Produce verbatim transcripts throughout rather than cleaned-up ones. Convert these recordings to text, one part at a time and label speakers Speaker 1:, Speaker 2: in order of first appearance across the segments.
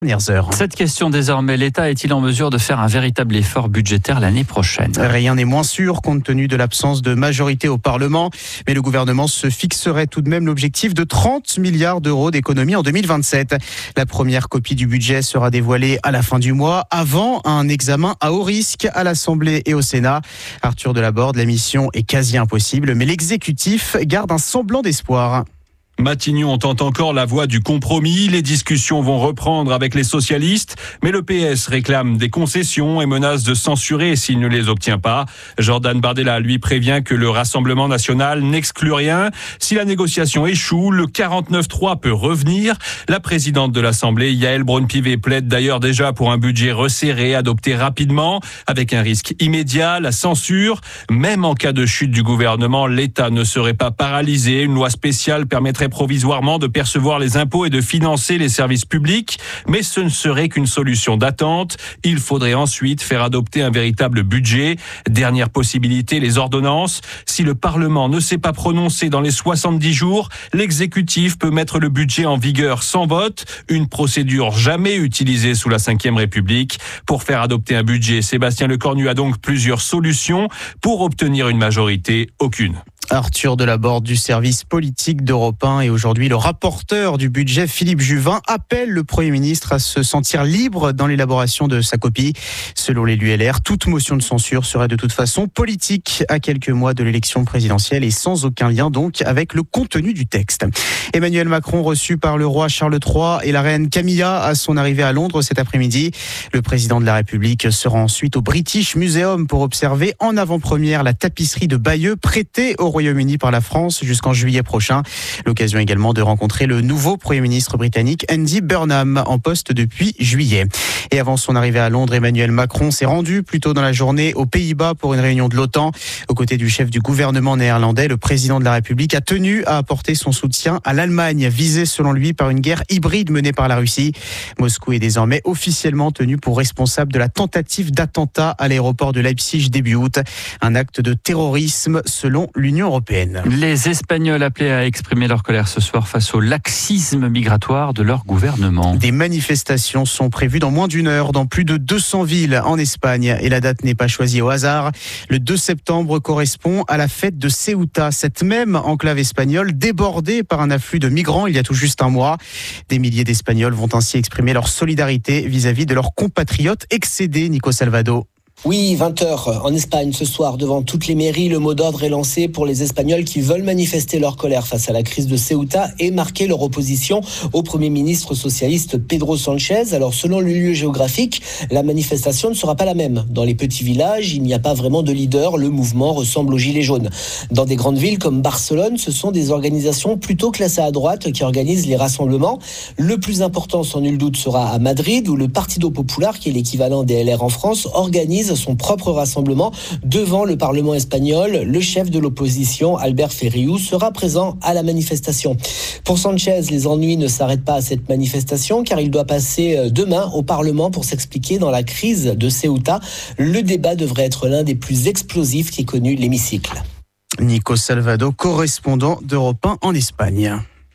Speaker 1: Heures.
Speaker 2: Cette question désormais, l'État est-il en mesure de faire un véritable effort budgétaire l'année prochaine ?
Speaker 1: Rien n'est moins sûr compte tenu de l'absence de majorité au Parlement, mais le gouvernement se fixerait tout de même l'objectif de trente milliards d'euros d'économie en deux mille vingt-sept. La première copie du budget sera dévoilée à la fin du mois, avant un examen à haut risque à l'Assemblée et au Sénat. Arthur Delaborde, la mission est quasi impossible, mais l'exécutif garde un semblant d'espoir.
Speaker 3: Matignon entend encore la voix du compromis. Les discussions vont reprendre avec les socialistes, mais le P S réclame des concessions et menace de censurer s'il ne les obtient pas. Jordan Bardella, lui, prévient que le Rassemblement national n'exclut rien. Si la négociation échoue, le quarante-neuf trois peut revenir. La présidente de l'Assemblée, Yaël Braun-Pivet, plaide d'ailleurs déjà pour un budget resserré, adopté rapidement, avec un risque immédiat, la censure. Même en cas de chute du gouvernement, l'État ne serait pas paralysé. Une loi spéciale permettrait provisoirement de percevoir les impôts et de financer les services publics, mais ce ne serait qu'une solution d'attente. Il faudrait ensuite faire adopter un véritable budget. Dernière possibilité, les ordonnances. Si le Parlement ne s'est pas prononcé dans les soixante-dix jours, l'exécutif peut mettre le budget en vigueur sans vote, une procédure jamais utilisée sous la cinquième République. Pour faire adopter un budget, Sébastien Lecornu a donc plusieurs solutions. Pour obtenir une majorité, aucune.
Speaker 1: Arthur Delaborde du service politique d'Europe un et aujourd'hui le rapporteur du budget Philippe Juvin appelle le Premier ministre à se sentir libre dans l'élaboration de sa copie. Selon l'élu L R, toute motion de censure serait de toute façon politique à quelques mois de l'élection présidentielle et sans aucun lien donc avec le contenu du texte. Emmanuel Macron reçu par le roi Charles trois et la reine Camilla à son arrivée à Londres cet après-midi. Le président de la République sera ensuite au British Museum pour observer en avant-première la tapisserie de Bayeux prêtée au Royaume-Uni par la France jusqu'en juillet prochain. L'occasion également de rencontrer le nouveau Premier ministre britannique Andy Burnham en poste depuis juillet. Et avant son arrivée à Londres, Emmanuel Macron s'est rendu plus tôt dans la journée aux Pays-Bas pour une réunion de l'OTAN. Aux côtés du chef du gouvernement néerlandais, le président de la République a tenu à apporter son soutien à l'Allemagne, visée selon lui par une guerre hybride menée par la Russie. Moscou est désormais officiellement tenu pour responsable de la tentative d'attentat à l'aéroport de Leipzig début août. Un acte de terrorisme selon l'Union européenne.
Speaker 2: Les Espagnols appelés à exprimer leur colère ce soir face au laxisme migratoire de leur gouvernement.
Speaker 1: Des manifestations sont prévues dans moins d'une heure dans plus de deux cents villes en Espagne et la date n'est pas choisie au hasard. Le deux septembre correspond à la fête de Ceuta, cette même enclave espagnole débordée par un afflux de migrants il y a tout juste un mois. Des milliers d'Espagnols vont ainsi exprimer leur solidarité vis-à-vis de leurs compatriotes excédés, Nico Salvado.
Speaker 4: Oui, vingt heures en Espagne ce soir, devant toutes les mairies, le mot d'ordre est lancé pour les Espagnols qui veulent manifester leur colère face à la crise de Ceuta et marquer leur opposition au Premier ministre socialiste Pedro Sánchez. Alors selon le lieu géographique, la manifestation ne sera pas la même. Dans les petits villages, il n'y a pas vraiment de leader, le mouvement ressemble aux Gilets jaunes. Dans des grandes villes comme Barcelone, ce sont des organisations plutôt classées à droite qui organisent les rassemblements. Le plus important, sans nul doute, sera à Madrid, où le Partido Popular, qui est l'équivalent des L R en France, organise son propre rassemblement devant le Parlement espagnol. Le chef de l'opposition, Albert Ferriu, sera présent à la manifestation. Pour Sanchez, les ennuis ne s'arrêtent pas à cette manifestation car il doit passer demain au Parlement pour s'expliquer dans la crise de Ceuta. Le débat devrait être l'un des plus explosifs qu'ait connu l'hémicycle.
Speaker 1: Nico Salvado, correspondant d'Europe un en Espagne.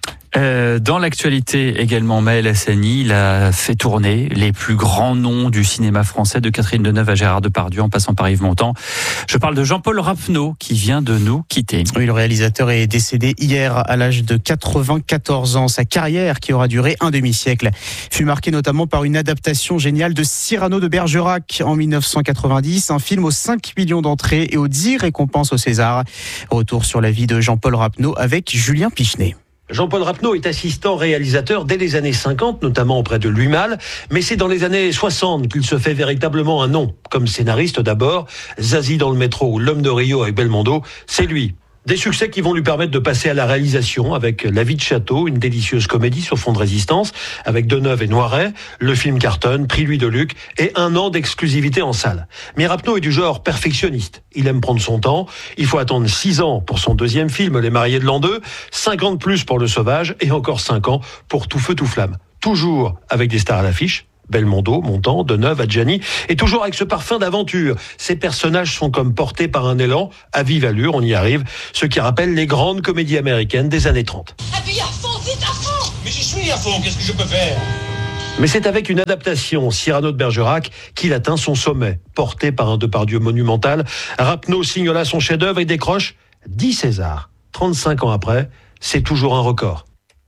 Speaker 2: Euh, dans l'actualité également, Maël Hassani, il a fait tourner les plus grands noms du cinéma français, de Catherine Deneuve à Gérard Depardieu en passant par Yves Montand. Je parle de Jean-Paul Rappeneau qui vient de nous quitter.
Speaker 1: Oui, le réalisateur est décédé hier à l'âge de quatre-vingt-quatorze ans. Sa carrière, qui aura duré un demi-siècle, fut marquée notamment par une adaptation géniale de Cyrano de Bergerac en dix-neuf cent quatre-vingt-dix, un film aux cinq millions d'entrées et aux dix récompenses au César. Retour sur la vie de Jean-Paul Rappeneau avec Julien Pichenet.
Speaker 5: Jean-Paul Rappeneau est assistant réalisateur dès les années cinquante, notamment auprès de Louis Malle, mais c'est dans les années soixante qu'il se fait véritablement un nom. Comme scénariste d'abord, Zazie dans le métro ou L'homme de Rio avec Belmondo, c'est lui. Des succès qui vont lui permettre de passer à la réalisation avec La vie de château, une délicieuse comédie sur fond de résistance, avec Deneuve et Noiret, le film cartonne, prix Louis Deluc et un an d'exclusivité en salle. Mais Rappeneau est du genre perfectionniste. Il aime prendre son temps. Il faut attendre six ans pour son deuxième film, Les mariés de l'an deux, cinq ans de plus pour Le sauvage et encore cinq ans pour Tout feu tout flamme. Toujours avec des stars à l'affiche. Belmondo, Montand, Deneuve, Adjani, et toujours avec ce parfum d'aventure. Ces personnages sont comme portés par un élan à vive allure, on y arrive, ce qui rappelle les grandes comédies américaines des années trente.
Speaker 6: Appuie à fond, vite à fond! Mais j'y suis à fond, qu'est-ce que je peux faire?
Speaker 5: Mais c'est avec une adaptation, Cyrano de Bergerac, qu'il atteint son sommet. Porté par un Depardieu monumental, Rapneau signe là son chef-d'œuvre et décroche dix Césars. trente-cinq ans après, c'est toujours un record.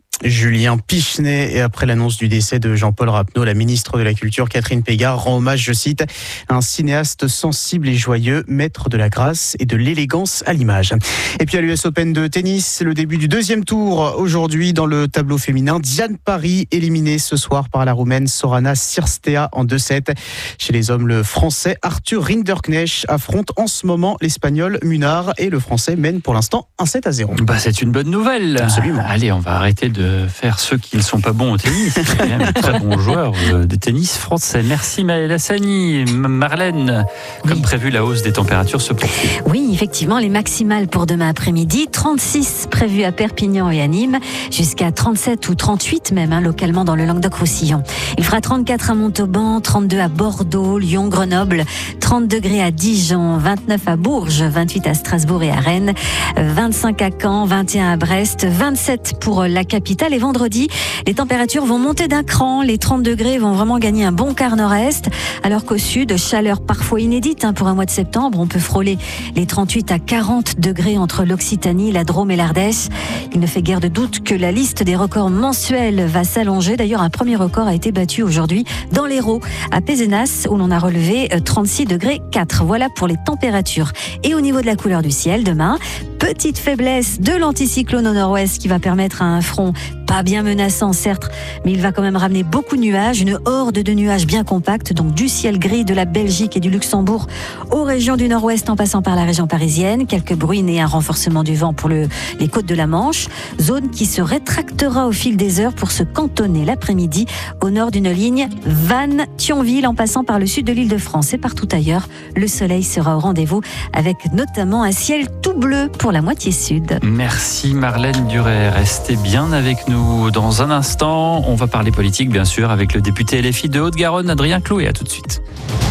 Speaker 1: Julien Pichenet, et après l'annonce du décès de Jean-Paul Rapneau, la ministre de la Culture Catherine Pégard rend hommage, je cite, à un cinéaste sensible et joyeux, maître de la grâce et de l'élégance à l'image. Et puis à l'U S Open de tennis, le début du deuxième tour aujourd'hui dans le tableau féminin. Diane Paris éliminée ce soir par la Roumaine Sorana Cirstea en deux sept. Chez les hommes, le Français Arthur Rinderknecht affronte en ce moment l'Espagnol Munar et le Français mène pour l'instant un sept à zéro.
Speaker 2: Bah, c'est une bonne nouvelle.
Speaker 1: Absolument.
Speaker 2: Allez, on va arrêter de faire ceux qui ne sont pas bons au tennis. C'est quand même un très bon joueur de tennis français. Merci Maëlle Hassani. Marlène, comme oui. prévu, la hausse des températures se poursuit.
Speaker 6: Oui, effectivement, les maximales pour demain après-midi. trente-six prévues à Perpignan et à Nîmes, jusqu'à trente-sept ou trente-huit même, hein, localement dans le Languedoc-Roussillon. Il fera trente-quatre à Montauban, trente-deux à Bordeaux, Lyon, Grenoble, trente degrés à Dijon, vingt-neuf à Bourges, vingt-huit à Strasbourg et à Rennes, vingt-cinq à Caen, vingt et un à Brest, vingt-sept pour la capitale. Et vendredi, les températures vont monter d'un cran. Les trente degrés vont vraiment gagner un bon quart nord-est, alors qu'au sud, chaleur parfois inédite hein, pour un mois de septembre. On peut frôler les trente-huit à quarante degrés entre l'Occitanie, la Drôme et l'Ardèche. Il ne fait guère de doute que la liste des records mensuels va s'allonger. D'ailleurs, un premier record a été battu aujourd'hui dans l'Hérault, à Pézenas, où l'on a relevé trente-six degrés quatre. Voilà pour les températures. Et au niveau de la couleur du ciel, demain, petite faiblesse de l'anticyclone au nord-ouest qui va permettre à un front pas bien menaçant certes, mais il va quand même ramener beaucoup de nuages, une horde de nuages bien compacts, donc du ciel gris de la Belgique et du Luxembourg aux régions du nord-ouest en passant par la région parisienne, quelques bruines et un renforcement du vent pour le, les côtes de la Manche, zone qui se rétractera au fil des heures pour se cantonner l'après-midi au nord d'une ligne Vannes-Thionville en passant par le sud de l'île de France et partout ailleurs. Le soleil sera au rendez-vous avec notamment un ciel tout bleu pour la moitié sud.
Speaker 2: Merci Marlène Duret, restez bien avec nous. Dans un instant, on va parler politique bien sûr avec le député L F I de Haute-Garonne, Adrien Clouet. À tout de suite.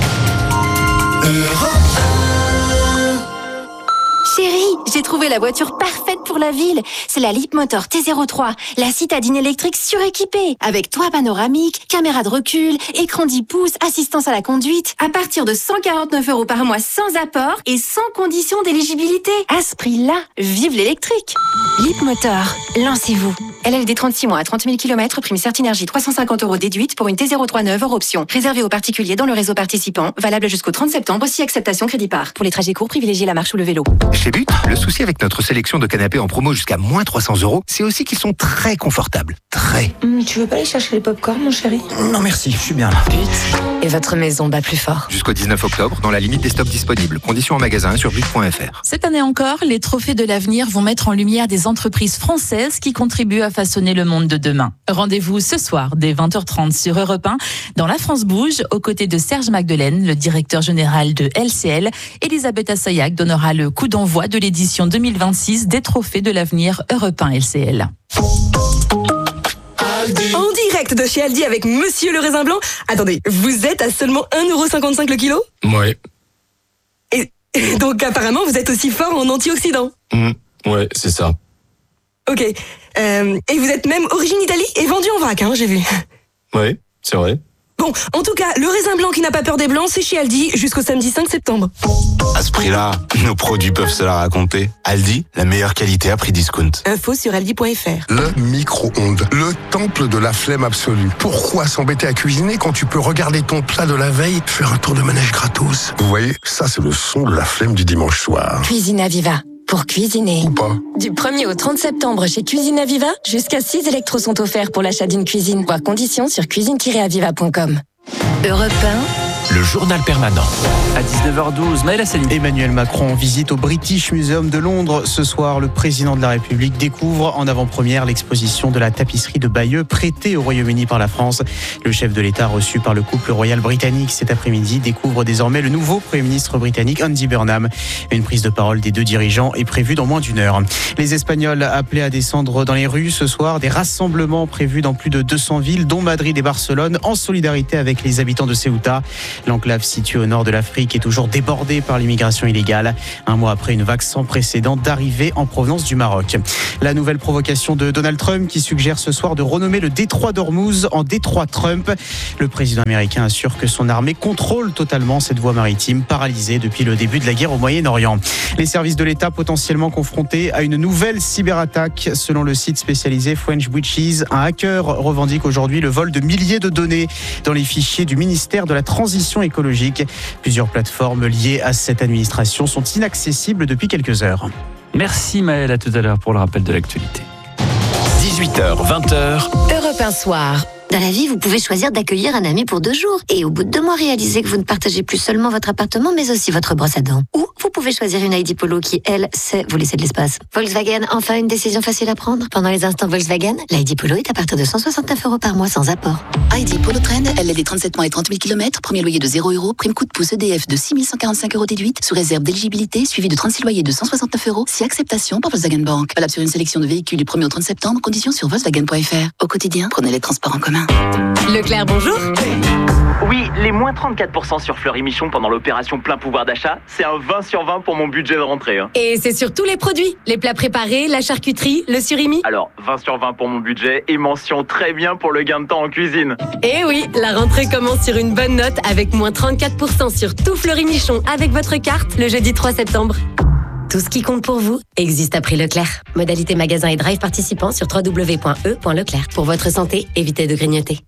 Speaker 7: Chérie, j'ai trouvé la voiture parfaite pour la ville. C'est la Leapmotor T zéro trois, la citadine électrique suréquipée. Avec toit panoramique, caméra de recul, écran dix pouces, assistance à la conduite. À partir de cent quarante-neuf euros par mois sans apport et sans condition d'éligibilité. À ce prix-là, vive l'électrique. Leapmotor, lancez-vous. L L D trente-six mois à trente mille kilomètres, prime Certinergie trois cent cinquante euros déduite pour une T zéro trois neuve hors option. Réservée aux particuliers dans le réseau participant, valable jusqu'au trente septembre, si acceptation crédit par. Pour les trajets courts, privilégiez la marche ou le vélo.
Speaker 8: Chez But, le souci avec notre sélection de canapés en promo jusqu'à moins trois cents euros, c'est aussi qu'ils sont très confortables. Très.
Speaker 9: Mmh, tu veux pas aller chercher les pop-corn, mon chéri?
Speaker 8: Non merci, je suis bien là.
Speaker 9: But. Et votre maison bat plus fort.
Speaker 8: Jusqu'au dix-neuf octobre, dans la limite des stocks disponibles. Conditions en magasin sur but point f r.
Speaker 10: Cette année encore, les trophées de l'avenir vont mettre en lumière des entreprises françaises qui contribuent à façonner le monde de demain. Rendez-vous ce soir dès vingt heures trente sur Europe un dans La France Bouge, aux côtés de Serge Magdelaine, le directeur général de L C L. Elisabeth Assayag donnera le coup d'envoi de l'édition deux mille vingt-six des trophées de l'avenir Europe un L C L.
Speaker 11: En direct de chez Aldi avec Monsieur le Raisin Blanc. Attendez, vous êtes à seulement un euro cinquante-cinq le kilo?
Speaker 12: Ouais.
Speaker 11: Et donc apparemment vous êtes aussi fort en antioxydants.
Speaker 12: Mmh, ouais, c'est ça.
Speaker 11: Ok. Euh, et vous êtes même origine Italie et vendu en vrac, hein, j'ai vu.
Speaker 12: Ouais, c'est vrai.
Speaker 11: Bon, en tout cas, le raisin blanc qui n'a pas peur des blancs, c'est chez Aldi jusqu'au samedi cinq septembre.
Speaker 12: À ce prix-là, nos produits peuvent se la raconter. Aldi, la meilleure qualité à prix discount.
Speaker 11: Info sur aldi point f r.
Speaker 13: Le micro-ondes, le temple de la flemme absolue. Pourquoi s'embêter à cuisiner quand tu peux regarder ton plat de la veille, faire un tour de manège gratos? Vous voyez, ça c'est le son de la flemme du dimanche soir.
Speaker 7: Cuisine Aviva. Pour cuisiner.
Speaker 13: Ou pas.
Speaker 7: Du premier au trente septembre chez Cuisine Aviva, jusqu'à six électros sont offerts pour l'achat d'une cuisine. Voir conditions sur cuisine tiret aviva point com. Europe un,
Speaker 14: le journal permanent.
Speaker 2: À dix-neuf heures douze, Maëlle Hassani.
Speaker 1: Emmanuel Macron visite au British Museum de Londres. Ce soir, le président de la République découvre en avant-première l'exposition de la tapisserie de Bayeux prêtée au Royaume-Uni par la France. Le chef de l'État reçu par le couple royal britannique cet après-midi découvre désormais le nouveau Premier ministre britannique Andy Burnham. Une prise de parole des deux dirigeants est prévue dans moins d'une heure. Les Espagnols appelés à descendre dans les rues ce soir. Des rassemblements prévus dans plus de deux cents villes, dont Madrid et Barcelone, en solidarité avec les habitants de Ceuta. L'enclave située au nord de l'Afrique est toujours débordée par l'immigration illégale. Un mois après une vague sans précédent d'arrivées en provenance du Maroc. La nouvelle provocation de Donald Trump qui suggère ce soir de renommer le détroit d'Ormuz en détroit Trump. Le président américain assure que son armée contrôle totalement cette voie maritime paralysée depuis le début de la guerre au Moyen-Orient. Les services de l'État potentiellement confrontés à une nouvelle cyberattaque. Selon le site spécialisé French Witches, un hacker revendique aujourd'hui le vol de milliers de données dans les fichiers du ministère de la Transition écologique. Plusieurs plateformes liées à cette administration sont inaccessibles depuis quelques heures.
Speaker 2: Merci Maëlle, à tout à l'heure pour le rappel de l'actualité.
Speaker 14: dix-huit heures, vingt heures.
Speaker 15: Europe un soir. Dans la vie, vous pouvez choisir d'accueillir un ami pour deux jours. Et au bout de deux mois, réaliser que vous ne partagez plus seulement votre appartement, mais aussi votre brosse à dents. Ou vous pouvez choisir une I D Polo qui, elle, sait vous laisser de l'espace. Volkswagen, enfin une décision facile à prendre. Pendant les instants Volkswagen, l'I D Polo est à partir de cent soixante-neuf euros par mois sans apport.
Speaker 16: I D Polo Trend, L L D trente-sept mois et trente mille kilomètres, premier loyer de zéro euros, prime coup de pouce E D F de six mille cent quarante-cinq euros déduite, sous réserve d'éligibilité, suivi de trente-six loyers de cent soixante-neuf euros, si acceptation par Volkswagen Bank. Valable sur une sélection de véhicules du premier au trente septembre, conditions sur volkswagen point f r. Au quotidien, prenez les transports en commun.
Speaker 15: Leclerc, bonjour.
Speaker 17: Oui, les moins trente-quatre pour cent sur Fleury Michon pendant l'opération plein pouvoir d'achat, c'est un vingt sur vingt pour mon budget de rentrée. Hein.
Speaker 11: Et c'est sur tous les produits, les plats préparés, la charcuterie, le surimi.
Speaker 17: Alors, vingt sur vingt pour mon budget et mention très bien pour le gain de temps en cuisine.
Speaker 11: Et oui, la rentrée commence sur une bonne note avec moins trente-quatre pour cent sur tout Fleury Michon avec votre carte le jeudi trois septembre. Tout ce qui compte pour vous existe à prix Leclerc. Modalité magasin et drive participants sur w w w point e point leclerc. Pour votre santé, évitez de grignoter.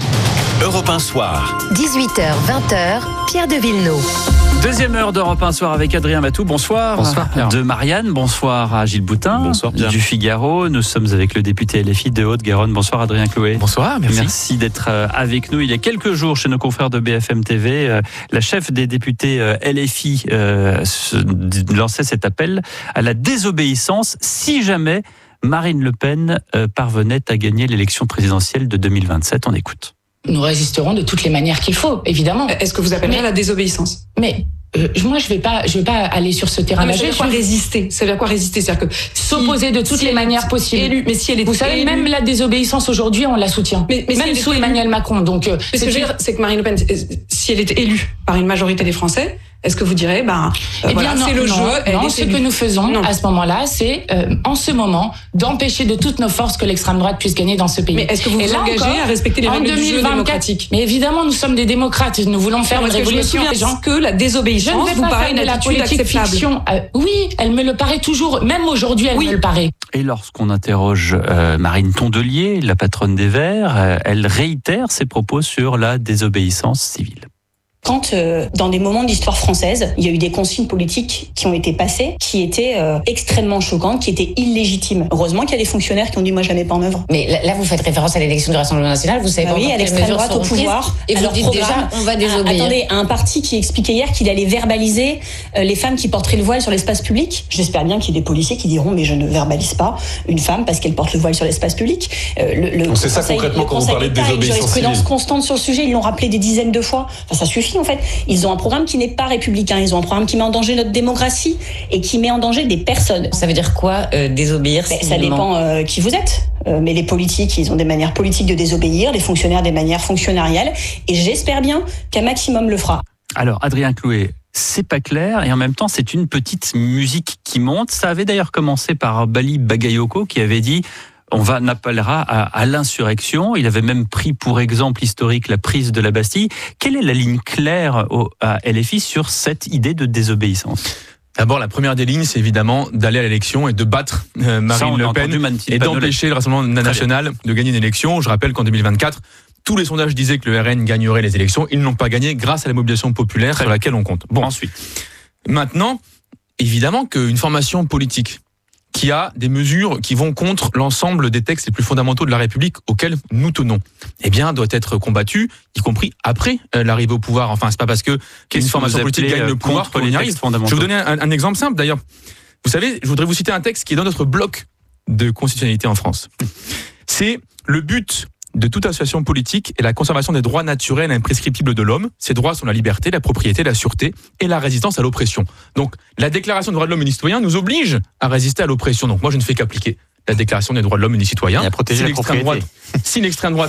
Speaker 14: Europe un soir.
Speaker 15: dix-huit heures, vingt heures, Pierre de Villeneuve.
Speaker 2: Deuxième heure d'Europe un soir avec Adrien Matou. Bonsoir.
Speaker 1: Bonsoir Pierre.
Speaker 2: De Marianne. Bonsoir à Gilles Boutin.
Speaker 3: Bonsoir Pierre.
Speaker 2: Du Figaro. Nous sommes avec le député L F I de Haute-Garonne. Bonsoir Adrien Clouet.
Speaker 1: Bonsoir, merci.
Speaker 2: Merci d'être avec nous. Il y a quelques jours, chez nos confrères de B F M T V, la chef des députés L F I euh, lançait cet appel à la désobéissance si jamais Marine Le Pen euh, parvenait à gagner l'élection présidentielle de deux mille vingt-sept. On écoute.
Speaker 18: Nous résisterons de toutes les manières qu'il faut, évidemment.
Speaker 19: Est-ce que vous appellerez à la désobéissance ?
Speaker 18: Mais euh, moi, je vais pas, je vais pas aller sur ce terrain-là.
Speaker 19: Ça veut dire quoi résister ? Ça veut dire quoi résister ? C'est-à-dire que
Speaker 18: s'opposer de toutes
Speaker 19: si
Speaker 18: les manières possibles.
Speaker 19: Élue, mais si elle est
Speaker 18: vous savez,
Speaker 19: élue,
Speaker 18: même la désobéissance aujourd'hui, on la soutient. Mais, mais même si sous Emmanuel Macron. Donc, euh,
Speaker 19: mais ce que je veux dire, c'est que Marine Le Pen, si elle est élue par une majorité des Français, est-ce que vous direz, bah,
Speaker 18: eh
Speaker 19: voilà,
Speaker 18: bien, non,
Speaker 19: c'est le
Speaker 18: non,
Speaker 19: jeu. Elle
Speaker 18: non,
Speaker 19: est
Speaker 18: ce
Speaker 19: élue.
Speaker 18: que nous faisons
Speaker 19: non.
Speaker 18: à ce moment-là, c'est euh, en ce moment d'empêcher de toutes nos forces que l'extrême droite puisse gagner dans ce pays.
Speaker 19: Mais est-ce que vous
Speaker 18: Et
Speaker 19: vous
Speaker 18: là
Speaker 19: engagez
Speaker 18: encore,
Speaker 19: à respecter les règles du jeu démocratique ?
Speaker 18: Mais évidemment, nous sommes des démocrates. Nous voulons faire
Speaker 19: non,
Speaker 18: une révolution.
Speaker 19: Je me souviens que la
Speaker 18: Je
Speaker 19: désobéissance
Speaker 18: ne vais
Speaker 19: vous
Speaker 18: pas
Speaker 19: paraît
Speaker 18: faire
Speaker 19: une
Speaker 18: de la
Speaker 19: attitude
Speaker 18: politique
Speaker 19: acceptable.
Speaker 18: fiction. Euh, oui, elle me le paraît toujours. Même aujourd'hui, elle
Speaker 19: oui.
Speaker 18: me le paraît.
Speaker 2: Et lorsqu'on interroge euh, Marine Tondelier, la patronne des Verts, euh, elle réitère ses propos sur la désobéissance civile.
Speaker 20: Quand, euh, dans des moments de l'histoire française, il y a eu des consignes politiques qui ont été passées, qui étaient euh, extrêmement choquantes, qui étaient illégitimes. Heureusement qu'il y a des fonctionnaires qui ont dit « moi, je la mets pas en œuvre ».
Speaker 21: Mais là, là, vous faites référence à l'élection du Rassemblement national, vous savez
Speaker 20: bah
Speaker 21: pas
Speaker 20: oui, à l'extrême droite au pouvoir.
Speaker 21: Et vous dites déjà, on va désobéir.
Speaker 20: Attendez, à un parti qui expliquait hier qu'il allait verbaliser euh, les femmes qui porteraient le voile sur l'espace public. J'espère bien qu'il y ait des policiers qui diront « mais je ne verbalise pas une femme parce qu'elle porte le voile sur l'espace public euh, ». Le, le
Speaker 22: Donc c'est ça
Speaker 20: conseil,
Speaker 22: concrètement quand vous parlez de désobéissance civile.
Speaker 20: Une jurisprudence constante sur le sujet, ils l'ont rappelé des dizaines de fois. Enfin, ça suffit en fait. Ils ont un programme qui n'est pas républicain. Ils ont un programme qui met en danger notre démocratie et qui met en danger des personnes.
Speaker 21: Ça veut dire quoi, euh, désobéir
Speaker 20: ben, Ça dépend euh, qui vous êtes. Euh, mais les politiques, ils ont des manières politiques de désobéir, les fonctionnaires des manières fonctionnariales. Et j'espère bien qu'un maximum le fera.
Speaker 2: Alors, Adrien Clouet, c'est pas clair et en même temps, c'est une petite musique qui monte. Ça avait d'ailleurs commencé par Bali Bagayoko qui avait dit on va n'appellera à, à l'insurrection. Il avait même pris pour exemple historique la prise de la Bastille. Quelle est la ligne claire au, à L F I sur cette idée de désobéissance ?
Speaker 23: D'abord, la première des lignes, c'est évidemment d'aller à l'élection et de battre euh, Marine Le Pen et d'empêcher le Rassemblement national de gagner une élection. Je rappelle qu'en deux mille vingt-quatre, tous les sondages disaient que le R N gagnerait les élections. Ils n'ont pas gagné grâce à la mobilisation populaire sur laquelle on compte. Bon,
Speaker 2: ensuite.
Speaker 23: Maintenant, évidemment qu'une formation politique qui a des mesures qui vont contre l'ensemble des textes les plus fondamentaux de la République auxquels nous tenons, eh bien, doit être combattue, y compris après euh, l'arrivée au pouvoir. Enfin, c'est pas parce que qu'une formation politique gagne le pouvoir qu'on y arrive. Je vais vous donner un, un exemple simple, d'ailleurs. Vous savez, je voudrais vous citer un texte qui est dans notre bloc de constitutionnalité en France. C'est le but de toute association politique est la conservation des droits naturels et imprescriptibles de l'homme. Ces droits sont la liberté, la propriété, la sûreté et la résistance à l'oppression. Donc, la Déclaration des droits de l'homme et du citoyen nous oblige à résister à l'oppression. Donc, moi, je ne fais qu'appliquer la Déclaration des droits de l'homme et du citoyen.
Speaker 1: Et à protéger
Speaker 23: si
Speaker 1: la propriété.
Speaker 23: Droite, si l'extrême droite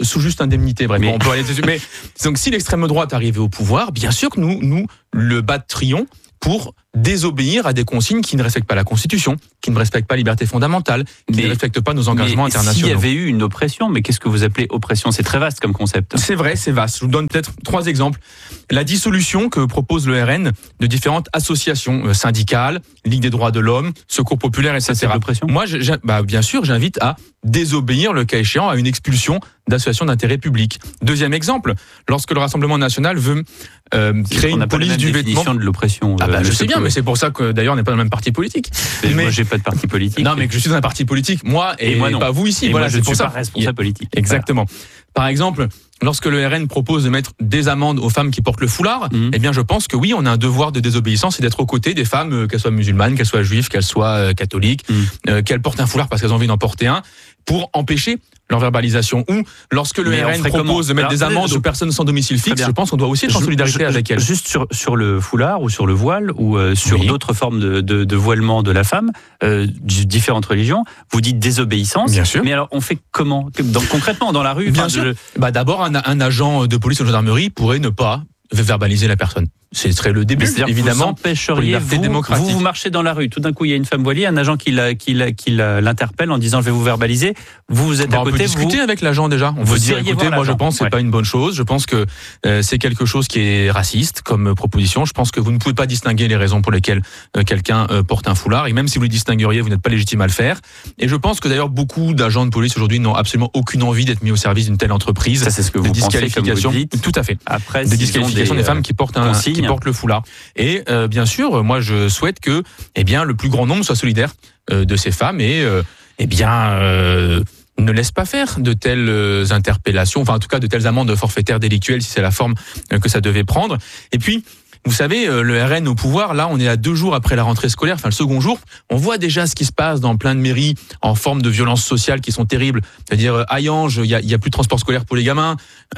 Speaker 23: sous juste indemnité. Bref,
Speaker 2: Mais-
Speaker 23: bon, on peut aller dessus. Mais donc, si l'extrême droite arrivait au pouvoir, bien sûr que nous, nous le battrions pour désobéir à des consignes qui ne respectent pas la Constitution, qui ne respectent pas les libertés fondamentales, qui
Speaker 2: Mais-
Speaker 23: ne respectent pas nos engagements
Speaker 2: Mais
Speaker 23: internationaux.
Speaker 2: s'il y avait eu une oppression, mais qu'est-ce que vous appelez oppression? C'est très vaste comme concept.
Speaker 23: C'est vrai, c'est vaste. Je vous donne peut-être trois exemples. La dissolution que propose le R N de différentes associations euh, syndicales, Ligue des droits de l'homme, Secours populaire, et cetera.
Speaker 2: c'est de l'oppression ?
Speaker 23: Moi, je- je- bah, bien sûr, j'invite à désobéir, le cas échéant, à une expulsion d'associations d'intérêt public. Deuxième exemple, lorsque le Rassemblement national veut euh, créer
Speaker 2: On
Speaker 23: une
Speaker 2: n'a pas la
Speaker 23: police
Speaker 2: même
Speaker 23: du
Speaker 2: définition
Speaker 23: vêtement.
Speaker 2: de l'oppression.
Speaker 23: Ah
Speaker 2: euh,
Speaker 23: bah, je
Speaker 2: monsieur
Speaker 23: sais bien,
Speaker 2: Coué.
Speaker 23: mais c'est pour ça que d'ailleurs on n'est pas dans le même parti politique.
Speaker 2: Mais
Speaker 23: Mais
Speaker 2: moi, j'ai pas de parti politique.
Speaker 23: non, mais que je suis dans un parti politique, moi et,
Speaker 2: Et moi, non.
Speaker 23: pas vous ici.
Speaker 2: Et
Speaker 23: voilà,
Speaker 2: moi, je
Speaker 23: c'est
Speaker 2: ne
Speaker 23: pour
Speaker 2: suis
Speaker 23: ça.
Speaker 2: pas responsable politique.
Speaker 23: Exactement. Par exemple, lorsque le R N propose de mettre des amendes aux femmes qui portent le foulard,
Speaker 2: Mhm.
Speaker 23: eh bien, je pense que oui, on a un devoir de désobéissance et d'être aux côtés des femmes, euh, qu'elles soient musulmanes, qu'elles soient juives, qu'elles soient euh, catholiques,
Speaker 2: Mhm.
Speaker 23: euh, qu'elles portent un foulard parce qu'elles ont envie d'en porter un, pour empêcher leur verbalisation. Ou lorsque le
Speaker 2: Mais on
Speaker 23: R N
Speaker 2: ferait
Speaker 23: propose
Speaker 2: comment
Speaker 23: de mettre
Speaker 2: Alors,
Speaker 23: des
Speaker 2: attendez,
Speaker 23: amendes
Speaker 2: je-
Speaker 23: aux personnes sans domicile
Speaker 2: Très
Speaker 23: fixe,
Speaker 2: bien.
Speaker 23: je pense qu'on doit aussi être en
Speaker 2: Je-
Speaker 23: solidarité
Speaker 2: je-
Speaker 23: avec elles.
Speaker 2: Juste sur, sur le foulard ou sur le voile ou euh, sur
Speaker 23: Oui.
Speaker 2: d'autres formes de, de, de voilement de la femme, euh, de différentes religions, vous dites désobéissance.
Speaker 23: Bien sûr.
Speaker 2: Mais alors, on fait comment Donc, concrètement, dans la rue
Speaker 23: Bien
Speaker 2: enfin,
Speaker 23: sûr.
Speaker 2: je-
Speaker 23: Bah, d'abord, un, un agent de police ou de gendarmerie pourrait ne pas verbaliser la personne. Ce serait le début,
Speaker 2: Mais c'est-à-dire que
Speaker 23: évidemment.
Speaker 2: vous empêcheriez,
Speaker 23: pour liberté
Speaker 2: vous,
Speaker 23: démocratique.
Speaker 2: vous, vous marchez dans la rue, tout d'un coup il y a une femme voilée, un agent qui, la, qui, la, qui la- l'interpelle en disant je vais vous verbaliser, vous vous êtes
Speaker 23: Bah,
Speaker 2: à
Speaker 23: on
Speaker 2: côté,
Speaker 23: peut discuter
Speaker 2: vous,
Speaker 23: avec l'agent déjà. On
Speaker 2: vous
Speaker 23: peut dire
Speaker 2: iriez
Speaker 23: écoutez,
Speaker 2: voir
Speaker 23: moi je
Speaker 2: l'agent.
Speaker 23: pense que c'est
Speaker 2: Ouais.
Speaker 23: pas une bonne chose. Je pense que euh, c'est quelque chose qui est raciste comme proposition. Je pense que vous ne pouvez pas distinguer les raisons pour lesquelles euh, quelqu'un euh, porte un foulard. Et même si vous les distingueriez, vous n'êtes pas légitime à le faire. Et je pense que d'ailleurs beaucoup d'agents de police aujourd'hui n'ont absolument aucune envie d'être mis au service d'une telle entreprise.
Speaker 2: ça c'est ce que
Speaker 23: de
Speaker 2: vous pensez, comme
Speaker 23: disqualification.
Speaker 2: vous dites.
Speaker 23: Tout à fait.
Speaker 2: Après,
Speaker 23: De
Speaker 2: s'ils ont
Speaker 23: disqualification des,
Speaker 2: des,
Speaker 23: femmes
Speaker 2: euh,
Speaker 23: qui portent un,
Speaker 2: consignes.
Speaker 23: qui portent le foulard. Et euh, bien sûr, moi je souhaite que, eh bien, le plus grand nombre soit solidaire euh, de ces femmes et, euh, eh bien, euh, ne laisse pas faire de telles euh, interpellations, enfin en tout cas de telles amendes forfaitaires délictuelles si c'est la forme euh, que ça devait prendre. Et puis, vous savez, euh, le R N au pouvoir, là, on est à deux jours après la rentrée scolaire, enfin le second jour. On voit déjà ce qui se passe dans plein de mairies en forme de violences sociales qui sont terribles. C'est-à-dire, euh, à Yange, il y a, il y a plus de transport scolaire pour les gamins.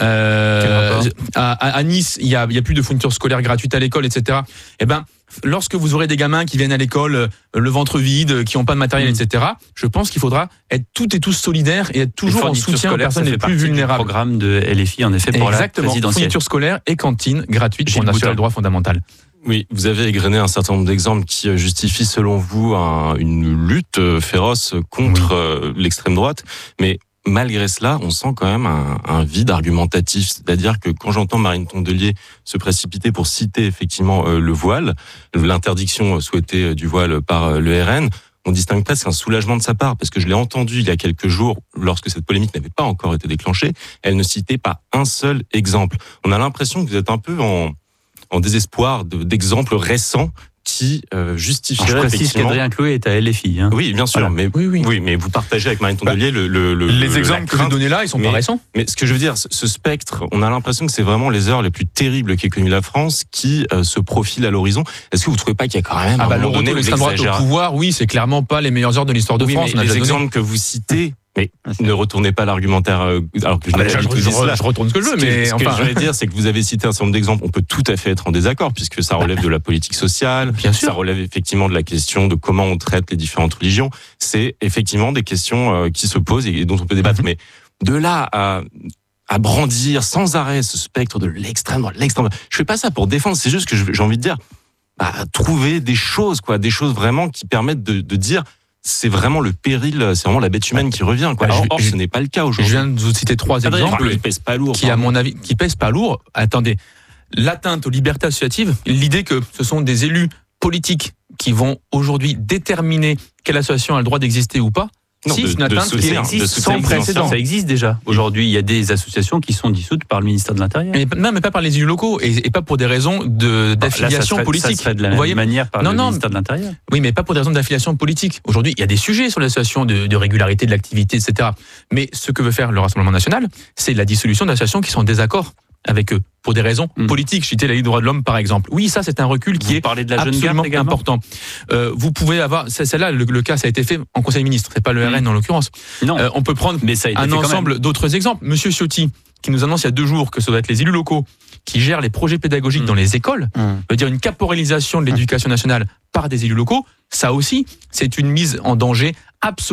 Speaker 23: Euh, à, à, à Nice, il y a, il y a plus de fourniture scolaire gratuite à l'école, et cetera. Eh ben, lorsque vous aurez des gamins qui viennent à l'école euh, le ventre vide, qui n'ont pas de matériel,
Speaker 2: Mmh.
Speaker 23: et cetera, je pense qu'il faudra être toutes et tous solidaires et être toujours
Speaker 2: Les
Speaker 23: en
Speaker 2: fournitures
Speaker 23: soutien aux
Speaker 2: scolaires, ça
Speaker 23: personnes les
Speaker 2: fait
Speaker 23: plus
Speaker 2: partie du
Speaker 23: vulnérables.
Speaker 2: programme de L F I, en effet, pour
Speaker 23: Exactement.
Speaker 2: la présidentielle.
Speaker 23: Fourniture scolaire et cantine gratuite pour
Speaker 2: Gilles
Speaker 23: le national
Speaker 2: Boutin.
Speaker 23: droit fondamental.
Speaker 4: Oui, vous avez égrené un certain nombre d'exemples qui euh, justifient, selon vous, un- une lutte euh, féroce contre euh, l'extrême droite. Mais malgré cela, on sent quand même un, un vide argumentatif. C'est-à-dire que quand j'entends Marine Tondelier se précipiter pour citer effectivement euh, le voile, l'interdiction souhaitée euh, du voile par euh, le R N, on distingue presque un soulagement de sa part, parce que je l'ai entendu il y a quelques jours, lorsque cette polémique n'avait pas encore été déclenchée, elle ne citait pas un seul exemple. On a l'impression que vous êtes un peu en, en désespoir de- d'exemples récents qui euh, justifieraient
Speaker 2: Alors, je précise
Speaker 4: effectivement...
Speaker 2: qu'Adrien Chloé est à L F I. Hein.
Speaker 4: Oui, bien sûr,
Speaker 2: Voilà.
Speaker 4: mais
Speaker 23: Oui, oui.
Speaker 4: oui, mais vous partagez avec Marine Tondelier le, le, le-
Speaker 23: Les
Speaker 4: le-
Speaker 23: exemples
Speaker 4: la
Speaker 23: que vous
Speaker 4: crainte.
Speaker 23: donnez là, ils sont
Speaker 4: mais,
Speaker 23: pas récents.
Speaker 4: Mais ce que je veux dire, ce, ce spectre, on a l'impression que c'est vraiment les heures les plus terribles qu'ait connues la France qui euh, se profilent à l'horizon. Est-ce que vous trouvez pas qu'il y a quand même
Speaker 23: Ah
Speaker 4: un
Speaker 23: bah, le
Speaker 4: moment
Speaker 23: retour
Speaker 4: donné
Speaker 23: de
Speaker 4: où
Speaker 23: l'extrême droite au
Speaker 4: l'exagère-
Speaker 23: pouvoir, oui, c'est clairement pas les meilleures heures de l'histoire de
Speaker 4: Oui,
Speaker 23: France.
Speaker 4: mais
Speaker 23: on a
Speaker 4: les
Speaker 23: déjà donné.
Speaker 4: exemples que vous citez, mais ne retournez pas l'argumentaire, euh, alors que je
Speaker 23: Ah bah,
Speaker 4: n'ai
Speaker 23: déjà,
Speaker 4: pas
Speaker 23: je,
Speaker 4: du tout
Speaker 23: je-
Speaker 4: dit cela.
Speaker 23: je retourne ce que je veux,
Speaker 4: Ce que-
Speaker 23: mais
Speaker 4: ce que
Speaker 23: enfin.
Speaker 4: je voulais dire, c'est que vous avez cité un certain nombre d'exemples. On peut tout à fait être en désaccord, puisque ça relève de la politique sociale.
Speaker 23: Bien sûr.
Speaker 4: Ça relève effectivement de la question de comment on traite les différentes religions. C'est effectivement des questions euh, qui se posent et dont on peut débattre.
Speaker 23: Mhm.
Speaker 4: Mais de là à, à brandir sans arrêt ce spectre de l'extrême droite, l'extrême droite, je fais pas ça pour défendre. C'est juste que je- j'ai envie de dire, bah, trouver des choses, quoi, des choses vraiment qui permettent de, de dire. C'est vraiment le péril, c'est vraiment la bête humaine qui revient. Quoi.
Speaker 23: Bah,
Speaker 4: Or,
Speaker 23: je-
Speaker 4: or,
Speaker 23: je-
Speaker 4: ce n'est pas le cas aujourd'hui.
Speaker 23: Je viens de vous citer trois
Speaker 4: Adrien,
Speaker 23: exemples
Speaker 4: il pèse pas lourd.
Speaker 23: qui, à mon avis, qui pèsent pas lourd. Attendez, l'atteinte aux libertés associatives, l'idée que ce sont des élus politiques qui vont aujourd'hui déterminer quelle association a le droit d'exister ou pas.
Speaker 4: Non,
Speaker 23: si,
Speaker 4: de-
Speaker 23: c'est une
Speaker 4: de
Speaker 23: atteinte qui
Speaker 4: soutien, de
Speaker 23: existe
Speaker 4: soutien
Speaker 23: sans précédent.
Speaker 2: Ça existe déjà. Aujourd'hui, il y a des associations qui sont dissoutes par le ministère de l'Intérieur.
Speaker 23: Mais, non, mais pas par les élus locaux et, et pas pour des raisons de,
Speaker 2: Bah, là, ça
Speaker 23: d'affiliation
Speaker 2: serait-
Speaker 23: politique.
Speaker 2: Ça serait de la
Speaker 23: Vous
Speaker 2: même
Speaker 23: voyez
Speaker 2: manière par
Speaker 23: Non,
Speaker 2: le
Speaker 23: non,
Speaker 2: ministère de l'Intérieur.
Speaker 23: Oui, mais pas pour des raisons d'affiliation politique. Aujourd'hui, il y a des sujets sur l'association de, de régularité de l'activité, et cetera. Mais ce que veut faire le Rassemblement national, c'est la dissolution d'associations qui sont en désaccord avec eux pour des raisons
Speaker 2: Mm.
Speaker 23: politiques. Je citais la Ligue des droits de l'homme, par exemple. Oui, ça, c'est un recul qui
Speaker 2: Vous
Speaker 23: est
Speaker 2: parlez de la jeune
Speaker 23: absolument
Speaker 2: garde également.
Speaker 23: important. Euh, vous pouvez avoir, c'est- celle-là, le, le cas, ça a été fait en Conseil des ministres. C'est pas le R N
Speaker 2: Mm.
Speaker 23: en l'occurrence.
Speaker 2: Non,
Speaker 23: Euh, on peut prendre
Speaker 2: mais ça a été
Speaker 23: un
Speaker 2: fait quand même.
Speaker 23: ensemble d'autres exemples. Monsieur Ciotti, qui nous annonce il y a deux jours que ça doit être les élus locaux qui gèrent les projets pédagogiques
Speaker 2: Mm.
Speaker 23: dans les écoles,
Speaker 2: Mmh.
Speaker 23: veut dire une caporalisation de l'éducation nationale par des élus locaux. Ça aussi, c'est une mise en danger absolue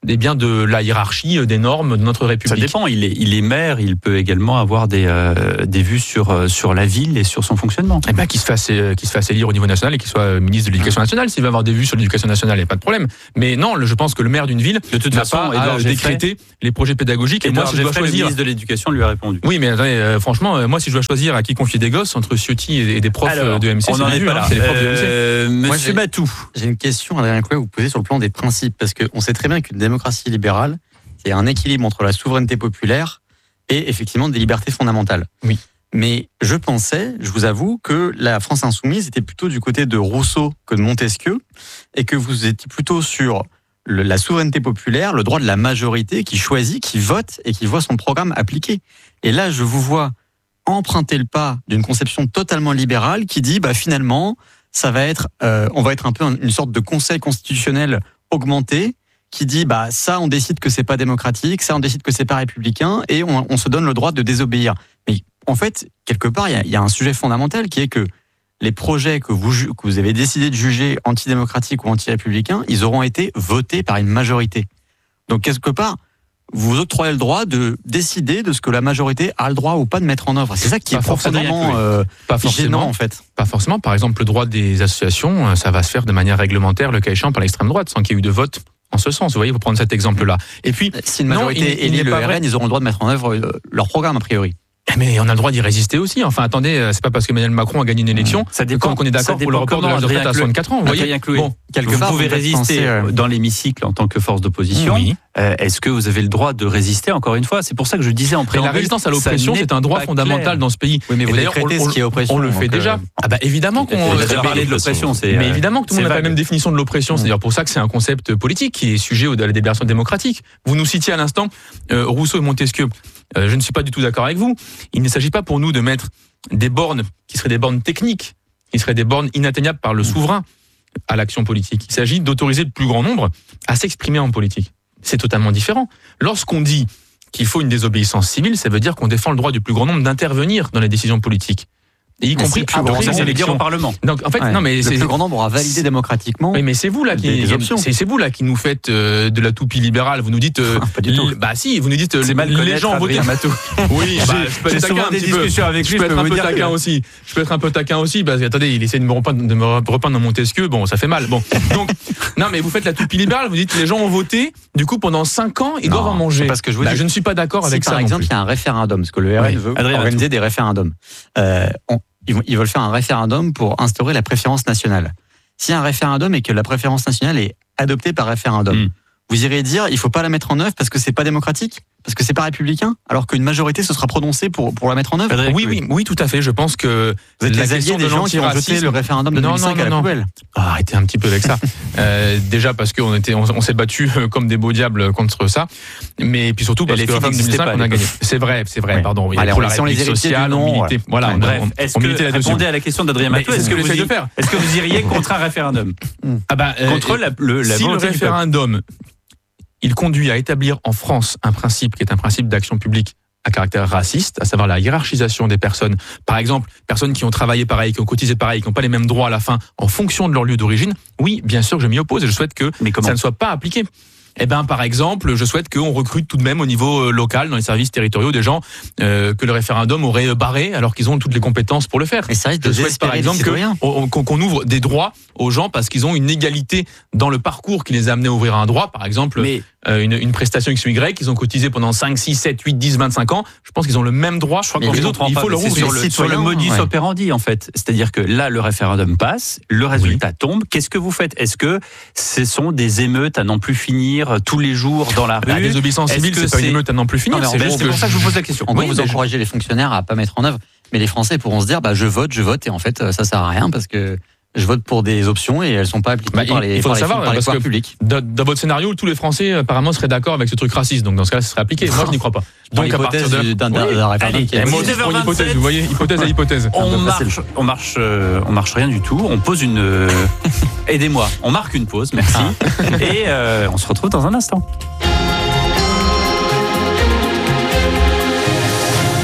Speaker 23: des biens de la hiérarchie, des normes de notre République.
Speaker 2: Ça dépend. Il est, il est maire, il peut également avoir des, euh, des vues sur, sur la ville et sur son fonctionnement.
Speaker 23: Eh ben, qu'il se fasse, qu'il se fasse élire au niveau national et qu'il soit ministre de l'Éducation nationale. S'il veut avoir des vues sur l'éducation nationale, il n'y a pas de problème. Mais non, je pense que le maire d'une ville,
Speaker 2: de toute façon,
Speaker 23: pas
Speaker 2: Édouard
Speaker 23: à décréter les projets pédagogiques. Et
Speaker 2: Édouard
Speaker 23: moi, si je dois
Speaker 2: Geffray,
Speaker 23: choisir,
Speaker 2: le ministre de l'Éducation lui a répondu.
Speaker 23: Oui, mais attendez, euh, franchement, euh, moi, si je dois choisir à qui confier des gosses entre Ciotti et, et des profs
Speaker 2: Alors,
Speaker 23: de M C,
Speaker 2: on n'en est pas là.
Speaker 23: C'est les profs de M C.
Speaker 2: Euh, Monsieur Matou.
Speaker 1: J'ai une question, Adrien Coué, vous posez sur le plan des principes, parce qu'on sait très bien qu'une démocratie libérale, c'est un équilibre entre la souveraineté populaire et effectivement des libertés fondamentales.
Speaker 23: Oui.
Speaker 1: Mais je pensais, je vous avoue, que la France insoumise était plutôt du côté de Rousseau que de Montesquieu, et que vous étiez plutôt sur le, la souveraineté populaire, le droit de la majorité qui choisit, qui vote et qui voit son programme appliqué. Et là, je vous vois emprunter le pas d'une conception totalement libérale qui dit, bah finalement, ça va être, euh, on va être un peu une sorte de conseil constitutionnel augmenté qui dit, bah ça, on décide que c'est pas démocratique, ça, on décide que c'est pas républicain, et on, on se donne le droit de désobéir. Mais en fait, quelque part, il y a, y a un sujet fondamental qui est que les projets que vous, que vous avez décidé de juger antidémocratiques ou anti-républicains, ils auront été votés par une majorité. Donc quelque part, vous octroyez le droit de décider de ce que la majorité a le droit ou pas de mettre en œuvre. C'est ça qui
Speaker 23: pas
Speaker 1: est profondément euh,
Speaker 23: pas forcément,
Speaker 1: gênant, en fait.
Speaker 23: Pas forcément. Par exemple, le droit des associations, ça va se faire de manière réglementaire, le cas échéant, par l'extrême droite, sans qu'il y ait eu de vote en ce sens. Vous voyez, vous prenez cet exemple-là. Et puis,
Speaker 1: si une majorité élit le R N, ils auront le droit de mettre en œuvre leur programme, a priori.
Speaker 23: Mais on a le droit d'y résister aussi. Enfin, attendez, c'est pas parce que Emmanuel Macron a gagné une élection
Speaker 2: ça dépend,
Speaker 23: qu'on est d'accord pour le report de l'âge de retraite à soixante-quatre ans. Vous voyez,
Speaker 2: bon, vous part, pouvez résister penser, euh... dans l'hémicycle en tant que force d'opposition. Oui. Euh, est-ce que vous avez le droit de résister, encore une fois? C'est pour ça que je disais en préambule.
Speaker 23: La résistance à l'oppression, c'est un droit fondamental clair. Dans ce pays.
Speaker 1: Oui, mais vous décrétez ce qui est oppression.
Speaker 23: On le fait déjà. Ah bah évidemment qu'on
Speaker 2: a déjà parlé de l'oppression.
Speaker 23: Mais évidemment que tout le monde n'a pas la même définition de l'oppression. C'est d'ailleurs pour ça que c'est un concept politique qui est sujet à la délibération démocratique. Vous nous citiez à l'instant Rousseau et Montesquieu. Euh, je ne suis pas du tout d'accord avec vous. Il ne s'agit pas pour nous de mettre des bornes qui seraient des bornes techniques, qui seraient des bornes inatteignables par le souverain à l'action politique. Il s'agit d'autoriser le plus grand nombre à s'exprimer en politique. C'est totalement différent. Lorsqu'on dit qu'il faut une désobéissance civile, ça veut dire qu'on défend le droit du plus grand nombre d'intervenir dans les décisions politiques. Et y compris
Speaker 2: après ça, c'est les dire au Parlement.
Speaker 23: Donc en fait,
Speaker 1: ouais,
Speaker 23: non mais
Speaker 1: le
Speaker 23: c'est
Speaker 1: plus grand nombre a validé démocratiquement.
Speaker 23: Oui, mais c'est vous là qui c'est, c'est vous là qui nous faites euh, de la toupie libérale. Vous nous dites euh,
Speaker 1: pas du tout.
Speaker 23: Bah si, vous nous dites
Speaker 2: c'est mal
Speaker 23: les gens ont voté.
Speaker 2: Oui,
Speaker 23: bah, je peux être taquin un petit peu. Avec je peux être un peu taquin aussi. Je peux être un peu taquin aussi parce que attendez, il essaie de me repeindre, de me repeindre dans Montesquieu. Bon, ça fait mal. Bon, donc non mais vous faites la toupie libérale. Vous dites les gens ont voté. Du coup, pendant cinq ans, ils doivent en manger.
Speaker 1: Parce que je vous
Speaker 23: dis, je ne suis pas d'accord avec ça.
Speaker 1: Par exemple, il y a un référendum, parce que le R N veut organiser des référendums. Ils veulent faire un référendum pour instaurer la préférence nationale. S'il y a un référendum et que la préférence nationale est adoptée par référendum, mmh. vous irez dire il faut pas la mettre en œuvre parce que c'est pas démocratique, parce que c'est pas républicain, alors qu'une majorité se sera prononcée pour pour la mettre en œuvre.
Speaker 23: Oui, oui, oui, tout à fait. Je pense que
Speaker 1: vous êtes les alliés des gens qui ont jeté le référendum de deux mille cinq à la poubelle.
Speaker 23: Ah, arrêtez un petit peu avec ça. euh, déjà parce qu'on était, on, on s'est battu comme des beaux diables contre ça, mais puis surtout parce que le référendum de deux mille cinq, on a gagné. C'est vrai, c'est vrai. Oui. Pardon. Oui,
Speaker 1: Allez,
Speaker 23: pour
Speaker 1: on
Speaker 23: la
Speaker 1: sont les héritiers
Speaker 23: sociale,
Speaker 1: du nom.
Speaker 23: Milité, voilà.
Speaker 2: Ouais,
Speaker 23: on,
Speaker 2: bref,
Speaker 23: on,
Speaker 2: est-ce
Speaker 23: on
Speaker 2: que répondez à la question d'Adrien Matou?
Speaker 23: Est-ce que vous essayez de faire?
Speaker 2: Est-ce que vous iriez contre un référendum?
Speaker 23: Ah bah
Speaker 2: contre la le
Speaker 23: si le référendum il conduit à établir en France un principe qui est un principe d'action publique à caractère raciste, à savoir la hiérarchisation des personnes. Par exemple, personnes qui ont travaillé pareil, qui ont cotisé pareil, qui n'ont pas les mêmes droits à la fin en fonction de leur lieu d'origine. Oui, bien sûr que je m'y oppose et je souhaite que ça ne soit pas appliqué. Eh ben, par exemple, je souhaite qu'on recrute tout de même au niveau local, dans les services territoriaux, des gens euh, que le référendum aurait barré alors qu'ils ont toutes les compétences pour le faire.
Speaker 1: Et ça risque de
Speaker 23: je souhaite par exemple que, on, qu'on ouvre des droits aux gens parce qu'ils ont une égalité dans le parcours qui les a amenés à ouvrir un droit. Par exemple, Mais... euh, une, une prestation X ou Y, ils ont cotisé pendant cinq, six, sept, huit, dix, vingt-cinq ans. Je pense qu'ils ont le même droit. Je crois que les autres, il faut leur ouvrir.
Speaker 2: Sur le, sur le modus ouais. operandi, en fait. C'est-à-dire que là, le référendum passe, le résultat oui. tombe. Qu'est-ce que vous faites? Est-ce que ce sont des émeutes à n'en plus finir tous les jours dans la rue?
Speaker 23: La désobéissance civile, c'est pas une émeute à n'en plus finir.
Speaker 2: Non, c'est ben, c'est pour ça que je vous pose la question.
Speaker 1: On peut vous encourager les fonctionnaires à pas mettre en œuvre, mais les Français pourront se dire bah je vote, je vote et en fait ça sert à rien parce que je vote pour des options et elles sont pas appliquées bah, par les,
Speaker 23: il faut
Speaker 1: par
Speaker 23: le savoir,
Speaker 1: les, par les
Speaker 23: parce que
Speaker 1: publics.
Speaker 23: Dans, dans votre scénario, tous les Français apparemment seraient d'accord avec ce truc raciste, donc dans ce cas-là, ce serait appliqué. Moi, je n'y crois pas.
Speaker 1: Donc à partir de d'un d'un référendum qui est
Speaker 23: une hypothèse, vous voyez, hypothèse à hypothèse.
Speaker 2: On marche, on marche, on marche rien du tout. On pose une. Aidez-moi. On marque une pause, merci. Et euh, on se retrouve dans un instant.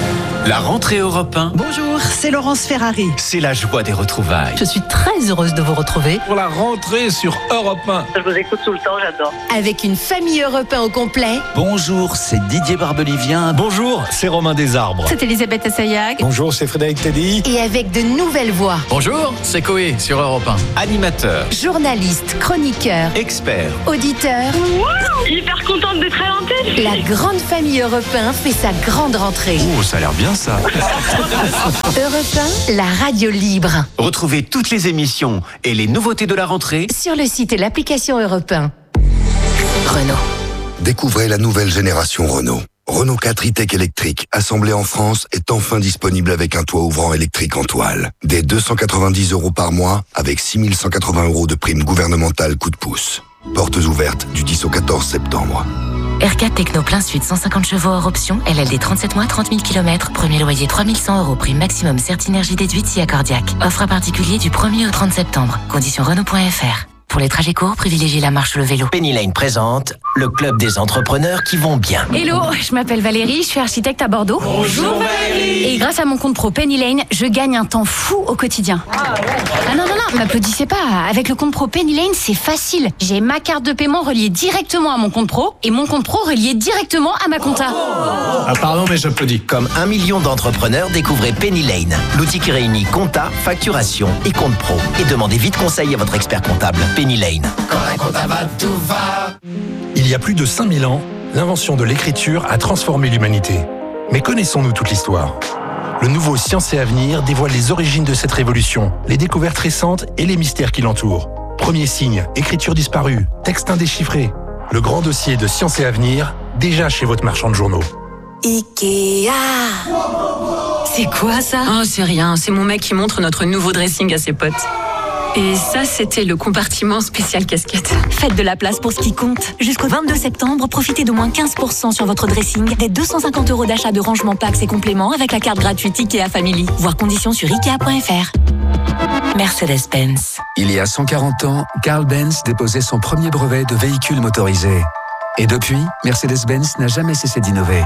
Speaker 14: La rentrée Europe un.
Speaker 5: Bonjour, c'est Laurence Ferrari.
Speaker 14: C'est la joie des retrouvailles.
Speaker 5: Je suis très heureuse de vous retrouver.
Speaker 3: Pour la rentrée sur Europe un.
Speaker 6: Je vous écoute tout le temps, j'adore.
Speaker 11: Avec une famille Europe un au complet.
Speaker 14: Bonjour, c'est Didier Barbelivien. Bonjour, c'est Romain Desarbres.
Speaker 11: C'est Elisabeth Assayag.
Speaker 22: Bonjour, c'est Frédéric Teddy.
Speaker 11: Et avec de nouvelles voix.
Speaker 14: Bonjour, c'est Coé sur Europe un. Animateur,
Speaker 11: Journaliste, chroniqueur,
Speaker 14: expert,
Speaker 11: auditeur.
Speaker 6: Wow, hyper contente d'être à l'antenne.
Speaker 11: La grande famille Europe un fait sa grande rentrée.
Speaker 14: Oh, ça a l'air bien ça.
Speaker 11: Europe un, la radio libre.
Speaker 14: Retrouvez toutes les émissions et les nouveautés de la rentrée
Speaker 11: sur le site et l'application Europe un. Renault.
Speaker 24: Découvrez la nouvelle génération Renault. Renault quatre e-Tech électrique, assemblé en France, est enfin disponible avec un toit ouvrant électrique en toile. Dès deux cent quatre-vingt-dix euros par mois, avec six mille cent quatre-vingts euros de prime gouvernementale coup de pouce. Portes ouvertes du dix au quatorze septembre.
Speaker 9: R quatre Techno plein sud, cent cinquante chevaux hors option, L L D trente-sept mois, trente mille kilomètres, premier loyer trois mille cent euros, prime maximum Certinergie déduite si accordiaque. Offre à particulier du premier au trente septembre. Conditions Renault point F R. Pour les trajets courts, privilégiez la marche ou le vélo.
Speaker 14: Penny Lane présente le club des entrepreneurs qui vont bien.
Speaker 11: Hello, je m'appelle Valérie, je suis architecte à Bordeaux.
Speaker 14: Bonjour Valérie.
Speaker 11: Et grâce à mon compte pro Penny Lane, je gagne un temps fou au quotidien. Ah, ouais. ah non, non, non, m'applaudissez pas. Avec le compte pro Penny Lane, c'est facile. J'ai ma carte de paiement reliée directement à mon compte pro et mon compte pro relié directement à ma compta.
Speaker 14: Ah pardon, mais j'applaudis. Comme un million d'entrepreneurs, découvrez Penny Lane, l'outil qui réunit compta, facturation et compte pro. Et demandez vite conseil à votre expert comptable. Penny Lane.
Speaker 25: Quand la compta va, tout va. Il y a plus de cinq mille ans, l'invention de l'écriture a transformé l'humanité. Mais connaissons-nous toute l'histoire ? Le nouveau Science et Avenir dévoile les origines de cette révolution, les découvertes récentes et les mystères qui l'entourent. Premier signe, écriture disparue, texte indéchiffré. Le grand dossier de Science et Avenir, déjà chez votre marchand de journaux.
Speaker 11: Ikea. C'est quoi ça ?
Speaker 26: Oh, c'est rien, c'est mon mec qui montre notre nouveau dressing à ses potes. Et ça, c'était le compartiment spécial casquette.
Speaker 11: Faites de la place pour ce qui compte. Jusqu'au vingt-deux septembre, profitez d'au moins quinze pour cent sur votre dressing, des deux cent cinquante euros d'achat de rangement packs et compléments avec la carte gratuite Ikea Family. Voir conditions sur ikea point F R. Mercedes-Benz.
Speaker 27: Il y a cent quarante ans, Carl Benz déposait son premier brevet de véhicule motorisé. Et depuis, Mercedes-Benz n'a jamais cessé d'innover.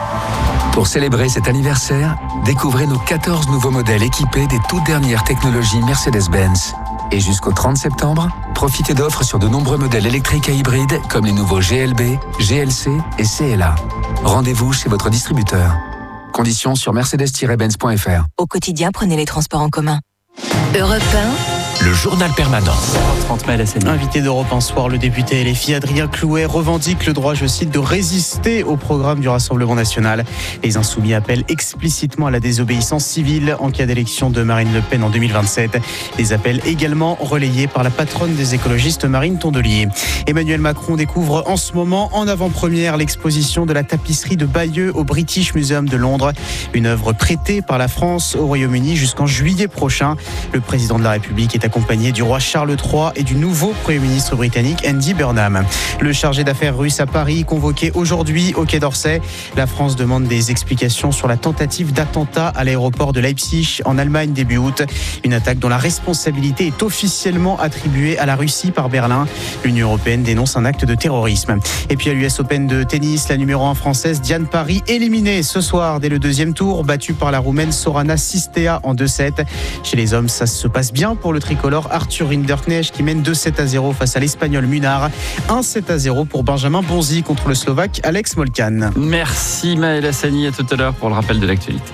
Speaker 27: Pour célébrer cet anniversaire, découvrez nos quatorze nouveaux modèles équipés des toutes dernières technologies Mercedes-Benz. Et jusqu'au trente septembre, profitez d'offres sur de nombreux modèles électriques et hybrides comme les nouveaux G L B, G L C et C L A. Rendez-vous chez votre distributeur. Conditions sur mercedes tiret benz point F R.
Speaker 11: Au quotidien, prenez les transports en commun. Europe un.
Speaker 14: Le journal permanent.
Speaker 2: trente mai, la scène.
Speaker 1: Invité d'Europe un soir, le député L F I Adrien Clouet revendique le droit, je cite, de résister au programme du Rassemblement national. Les Insoumis appellent explicitement à la désobéissance civile en cas d'élection de Marine Le Pen en deux mille vingt-sept. Des appels également relayés par la patronne des écologistes Marine Tondelier. Emmanuel Macron découvre en ce moment en avant-première l'exposition de la tapisserie de Bayeux au British Museum de Londres. Une œuvre prêtée par la France au Royaume-Uni jusqu'en juillet prochain. Le président de la République est accompagné du roi Charles trois et du nouveau Premier ministre britannique Andy Burnham. Le chargé d'affaires russe à Paris, convoqué aujourd'hui au Quai d'Orsay. La France demande des explications sur la tentative d'attentat à l'aéroport de Leipzig en Allemagne début août. Une attaque dont la responsabilité est officiellement attribuée à la Russie par Berlin. L'Union européenne dénonce un acte de terrorisme. Et puis à l'U S Open de tennis, la numéro un française Diane Parry éliminée ce soir dès le deuxième tour, battue par la Roumaine Sorana Sistea en deux sept. Chez les hommes, ça se passe bien pour le tricolore Arthur Rinderknecht qui mène deux sept à zéro face à l'Espagnol Munar. un sept à zéro pour Benjamin Bonzi contre le Slovaque Alex Molcan.
Speaker 2: Merci Maël Hassani, à tout à l'heure pour le rappel de l'actualité.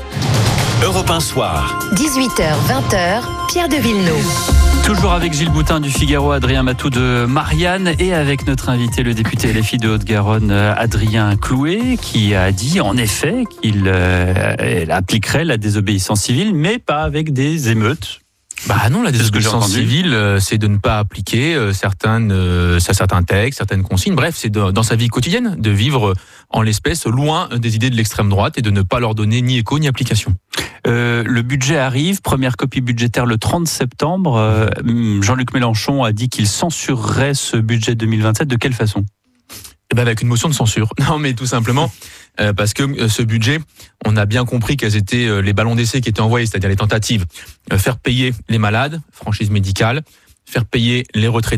Speaker 14: Europe un soir.
Speaker 11: dix-huit heures vingt, Pierre de Villeneuve.
Speaker 2: Toujours avec Gilles Boutin du Figaro, Adrien Matou de Marianne et avec notre invité, le député L F I de Haute-Garonne, Adrien Clouet, qui a dit en effet qu'il euh, appliquerait la désobéissance civile, mais pas avec des émeutes.
Speaker 23: Bah non, la désobéissance civile, euh, c'est de ne pas appliquer euh, certaines, euh, certains textes, certaines consignes. Bref, c'est de, dans sa vie quotidienne de vivre en l'espèce loin des idées de l'extrême droite et de ne pas leur donner ni écho ni application.
Speaker 2: Euh, le budget arrive, première copie budgétaire le trente septembre. Euh, Jean-Luc Mélenchon a dit qu'il censurerait ce budget deux mille vingt-sept. De quelle façon ?
Speaker 23: Eh ben avec une motion de censure. Non, mais tout simplement euh, parce que euh, ce budget, on a bien compris quels étaient euh, les ballons d'essai qui étaient envoyés, c'est-à-dire les tentatives. Euh, faire payer les malades, franchise médicale, faire payer les retraités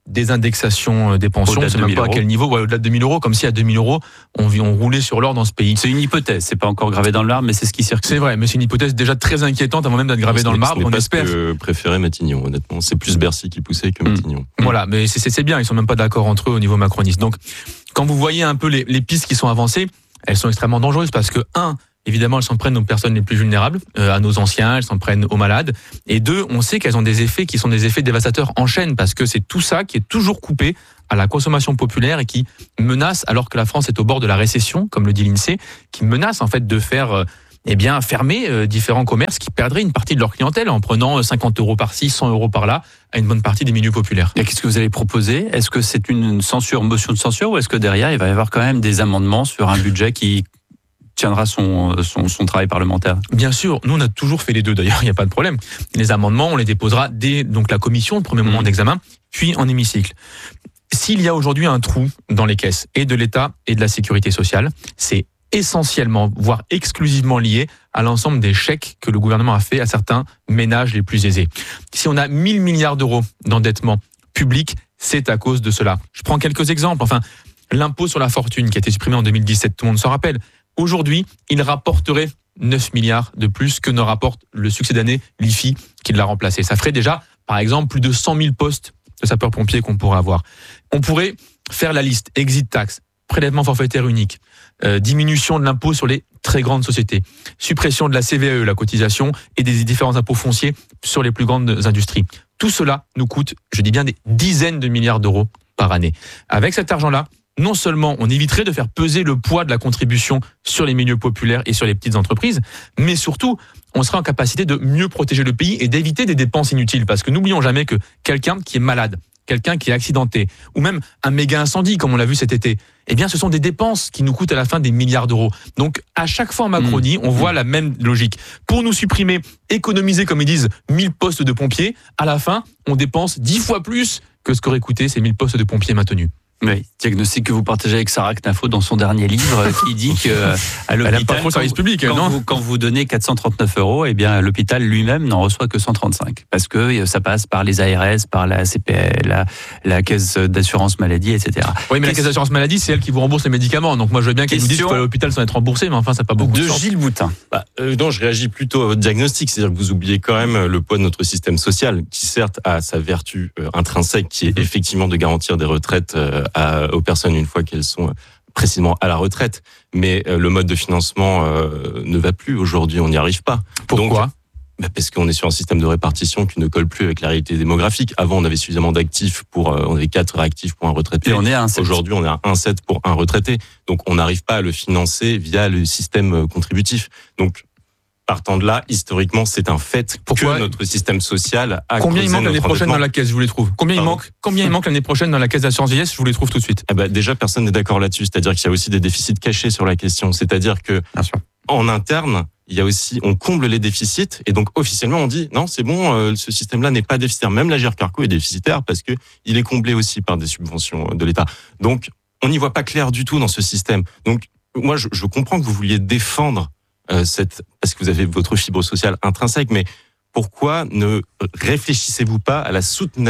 Speaker 23: des indexations des pensions, on ne sait même pas à quel niveau, ouais, au-delà de deux mille euros, comme si à deux mille euros, on, on roulait sur l'or dans ce pays.
Speaker 2: C'est une hypothèse, c'est pas encore gravé dans le marbre, mais c'est ce qui circule.
Speaker 23: C'est vrai, mais c'est une hypothèse déjà très inquiétante avant même d'être gravé dans le marbre,
Speaker 4: on
Speaker 23: pas espère.
Speaker 4: Ce que préférait Matignon, honnêtement. C'est plus Bercy qui poussait que Matignon.
Speaker 23: Mmh. Voilà, mais c'est, c'est bien, ils sont même pas d'accord entre eux au niveau macroniste. Donc, quand vous voyez un peu les, les pistes qui sont avancées, elles sont extrêmement dangereuses parce que, un, évidemment, elles s'en prennent aux personnes les plus vulnérables, euh, à nos anciens, elles s'en prennent aux malades. Et deux, on sait qu'elles ont des effets qui sont des effets dévastateurs en chaîne parce que c'est tout ça qui est toujours coupé à la consommation populaire et qui menace, alors que la France est au bord de la récession, comme le dit l'INSEE, qui menace en fait de faire euh, eh bien, fermer euh, différents commerces qui perdraient une partie de leur clientèle en prenant cinquante euros par-ci, cent euros par-là à une bonne partie des milieux populaires.
Speaker 2: Et qu'est-ce que vous allez proposer ? Est-ce que c'est une censure, motion de censure, ou est-ce que derrière, il va y avoir quand même des amendements sur un budget qui tiendra son, son, son travail parlementaire ?
Speaker 23: Bien sûr, nous on a toujours fait les deux d'ailleurs, il n'y a pas de problème. Les amendements, on les déposera dès donc, la commission, le premier moment mmh. d'examen, puis en hémicycle. S'il y a aujourd'hui un trou dans les caisses et de l'État et de la sécurité sociale, c'est essentiellement, voire exclusivement lié à l'ensemble des chèques que le gouvernement a fait à certains ménages les plus aisés. Si on a mille milliards d'euros d'endettement public, c'est à cause de cela. Je prends quelques exemples. Enfin, l'impôt sur la fortune qui a été supprimé en deux mille dix-sept, tout le monde s'en rappelle. Aujourd'hui, il rapporterait neuf milliards de plus que ne rapporte le succès d'année l'I F I qui l'a remplacé. Ça ferait déjà, par exemple, plus de cent mille postes de sapeurs-pompiers qu'on pourrait avoir. On pourrait faire la liste, exit tax, prélèvement forfaitaire unique, euh, diminution de l'impôt sur les très grandes sociétés, suppression de la C V A E, la cotisation, et des différents impôts fonciers sur les plus grandes industries. Tout cela nous coûte, je dis bien, des dizaines de milliards d'euros par année. Avec cet argent-là, non seulement on éviterait de faire peser le poids de la contribution sur les milieux populaires et sur les petites entreprises, mais surtout, on sera en capacité de mieux protéger le pays et d'éviter des dépenses inutiles. Parce que n'oublions jamais que quelqu'un qui est malade, quelqu'un qui est accidenté, ou même un méga incendie, comme on l'a vu cet été, eh bien, ce sont des dépenses qui nous coûtent à la fin des milliards d'euros. Donc, à chaque fois en Macronie, on voit la même logique. Pour nous supprimer, économiser, comme ils disent, mille postes de pompiers, à la fin, on dépense dix fois plus que ce qu'auraient coûté ces mille postes de pompiers maintenus.
Speaker 2: Oui, diagnostic que vous partagez avec Sarah Knafo dans son dernier livre qui dit que à l'hôpital,
Speaker 23: elle aime pas trop le service public,
Speaker 2: quand,
Speaker 23: non
Speaker 2: vous, quand vous donnez quatre cent trente-neuf euros, eh bien l'hôpital lui-même n'en reçoit que cent trente-cinq parce que ça passe par les A R S, par la C P L, la, la caisse d'assurance maladie, et cetera.
Speaker 23: Oui, mais Question... la caisse d'assurance maladie, c'est elle qui vous rembourse les médicaments. Donc moi, je veux bien qu'elle nous dise qu'il faut aller à l'hôpital sans être remboursé, mais enfin, ça n'a pas beaucoup de,
Speaker 2: de
Speaker 23: sens.
Speaker 2: Gilles Boutin.
Speaker 4: Bah, euh, non, je réagis plutôt à votre diagnostic, c'est-à-dire que vous oubliez quand même le poids de notre système social, qui certes a sa vertu euh, intrinsèque, qui est effectivement de garantir des retraites euh, à, aux personnes une fois qu'elles sont précisément à la retraite. Mais le mode de financement euh, ne va plus aujourd'hui, on n'y arrive pas.
Speaker 23: Pourquoi ?
Speaker 4: Donc, bah parce qu'on est sur un système de répartition qui ne colle plus avec la réalité démographique. Avant, on avait suffisamment d'actifs pour, euh, on avait quatre actifs pour un retraité.
Speaker 2: Et on est à un sept.
Speaker 4: Aujourd'hui, on est à un virgule sept pour un retraité. Donc, on n'arrive pas à le financer via le système contributif. Donc, partant de là, historiquement, c'est un fait. Pourquoi que notre système social a
Speaker 23: Combien il manque l'année prochaine dans la caisse, je vous les trouve. Combien
Speaker 4: Pardon.
Speaker 23: il manque Combien il manque l'année prochaine dans la caisse d'assurance vieillesse, je vous les trouve tout de suite.
Speaker 4: Eh ben, déjà, personne n'est d'accord là-dessus. C'est-à-dire qu'il y a aussi des déficits cachés sur la question. C'est-à-dire que, en interne, il y a aussi, on comble les déficits et donc officiellement on dit non, c'est bon, euh, ce système-là n'est pas déficitaire. Même la G R Carco est déficitaire parce que il est comblé aussi par des subventions de l'État. Donc, on n'y voit pas clair du tout dans ce système. Donc, moi, je, je comprends que vous vouliez défendre Euh, cette, parce que vous avez votre fibre sociale intrinsèque, mais pourquoi ne réfléchissez-vous pas à la soutenabilité ?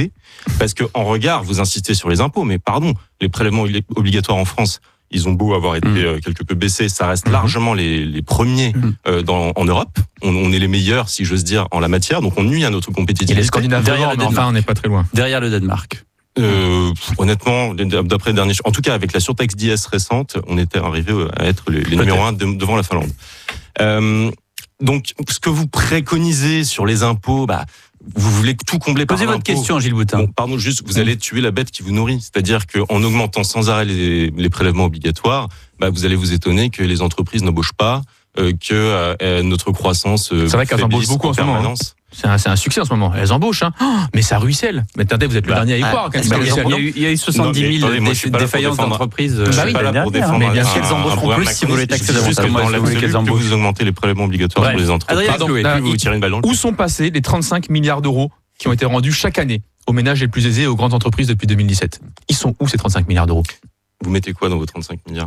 Speaker 4: Parce que en regard, vous insistez sur les impôts, mais pardon, les prélèvements obligatoires en France, ils ont beau avoir été mmh. euh, quelque peu baissés, ça reste mmh. largement les, les premiers mmh. euh, dans, en Europe. On, on est les meilleurs, si j'ose dire, en la matière, donc on nuit à notre compétitivité.
Speaker 23: Et les Scandinaves, derrière, mais enfin, on n'est pas très loin.
Speaker 2: Derrière le Danemark.
Speaker 4: Euh, honnêtement, d'après le dernier, en tout cas avec la surtaxe d'I S récente, on était arrivé à être les, les numéros un de, devant la Finlande. Euh, donc, ce que vous préconisez sur les impôts, bah, vous voulez tout combler par
Speaker 2: l'impôt. Posez votre question, Gilles Boutin.
Speaker 4: Bon, pardon, juste, vous allez tuer la bête qui vous nourrit. C'est-à-dire qu'en augmentant sans arrêt les, les prélèvements obligatoires, bah, vous allez vous étonner que les entreprises n'embauchent pas, euh, que euh, notre croissance. Euh,
Speaker 23: C'est vrai qu'elles embauchent beaucoup en ce moment. Hein. C'est un, c'est un succès en ce moment. Elles embauchent, hein. Oh, mais ça ruisselle. Mais attendez, vous êtes le bah, dernier à y croire.
Speaker 2: Ah, bah, il, y a eu, il y a eu soixante-dix mille non, déf- défaillances d'entreprises.
Speaker 4: Je suis pas là pour défendre.
Speaker 1: Mais bien sûr, elles embaucheront plus si vous les taxez davantage.
Speaker 4: Dans l'absolu que vous augmentez les prélèvements obligatoires pour les entreprises.
Speaker 23: Pardon,
Speaker 4: et puis vous tirez une balle dans le
Speaker 23: où sont passés les trente-cinq milliards d'euros qui ont été rendus chaque année aux ménages les plus aisés et aux grandes entreprises depuis deux mille dix-sept ? Ils sont où ces trente-cinq milliards d'euros ?
Speaker 4: Vous mettez quoi dans vos trente-cinq milliards?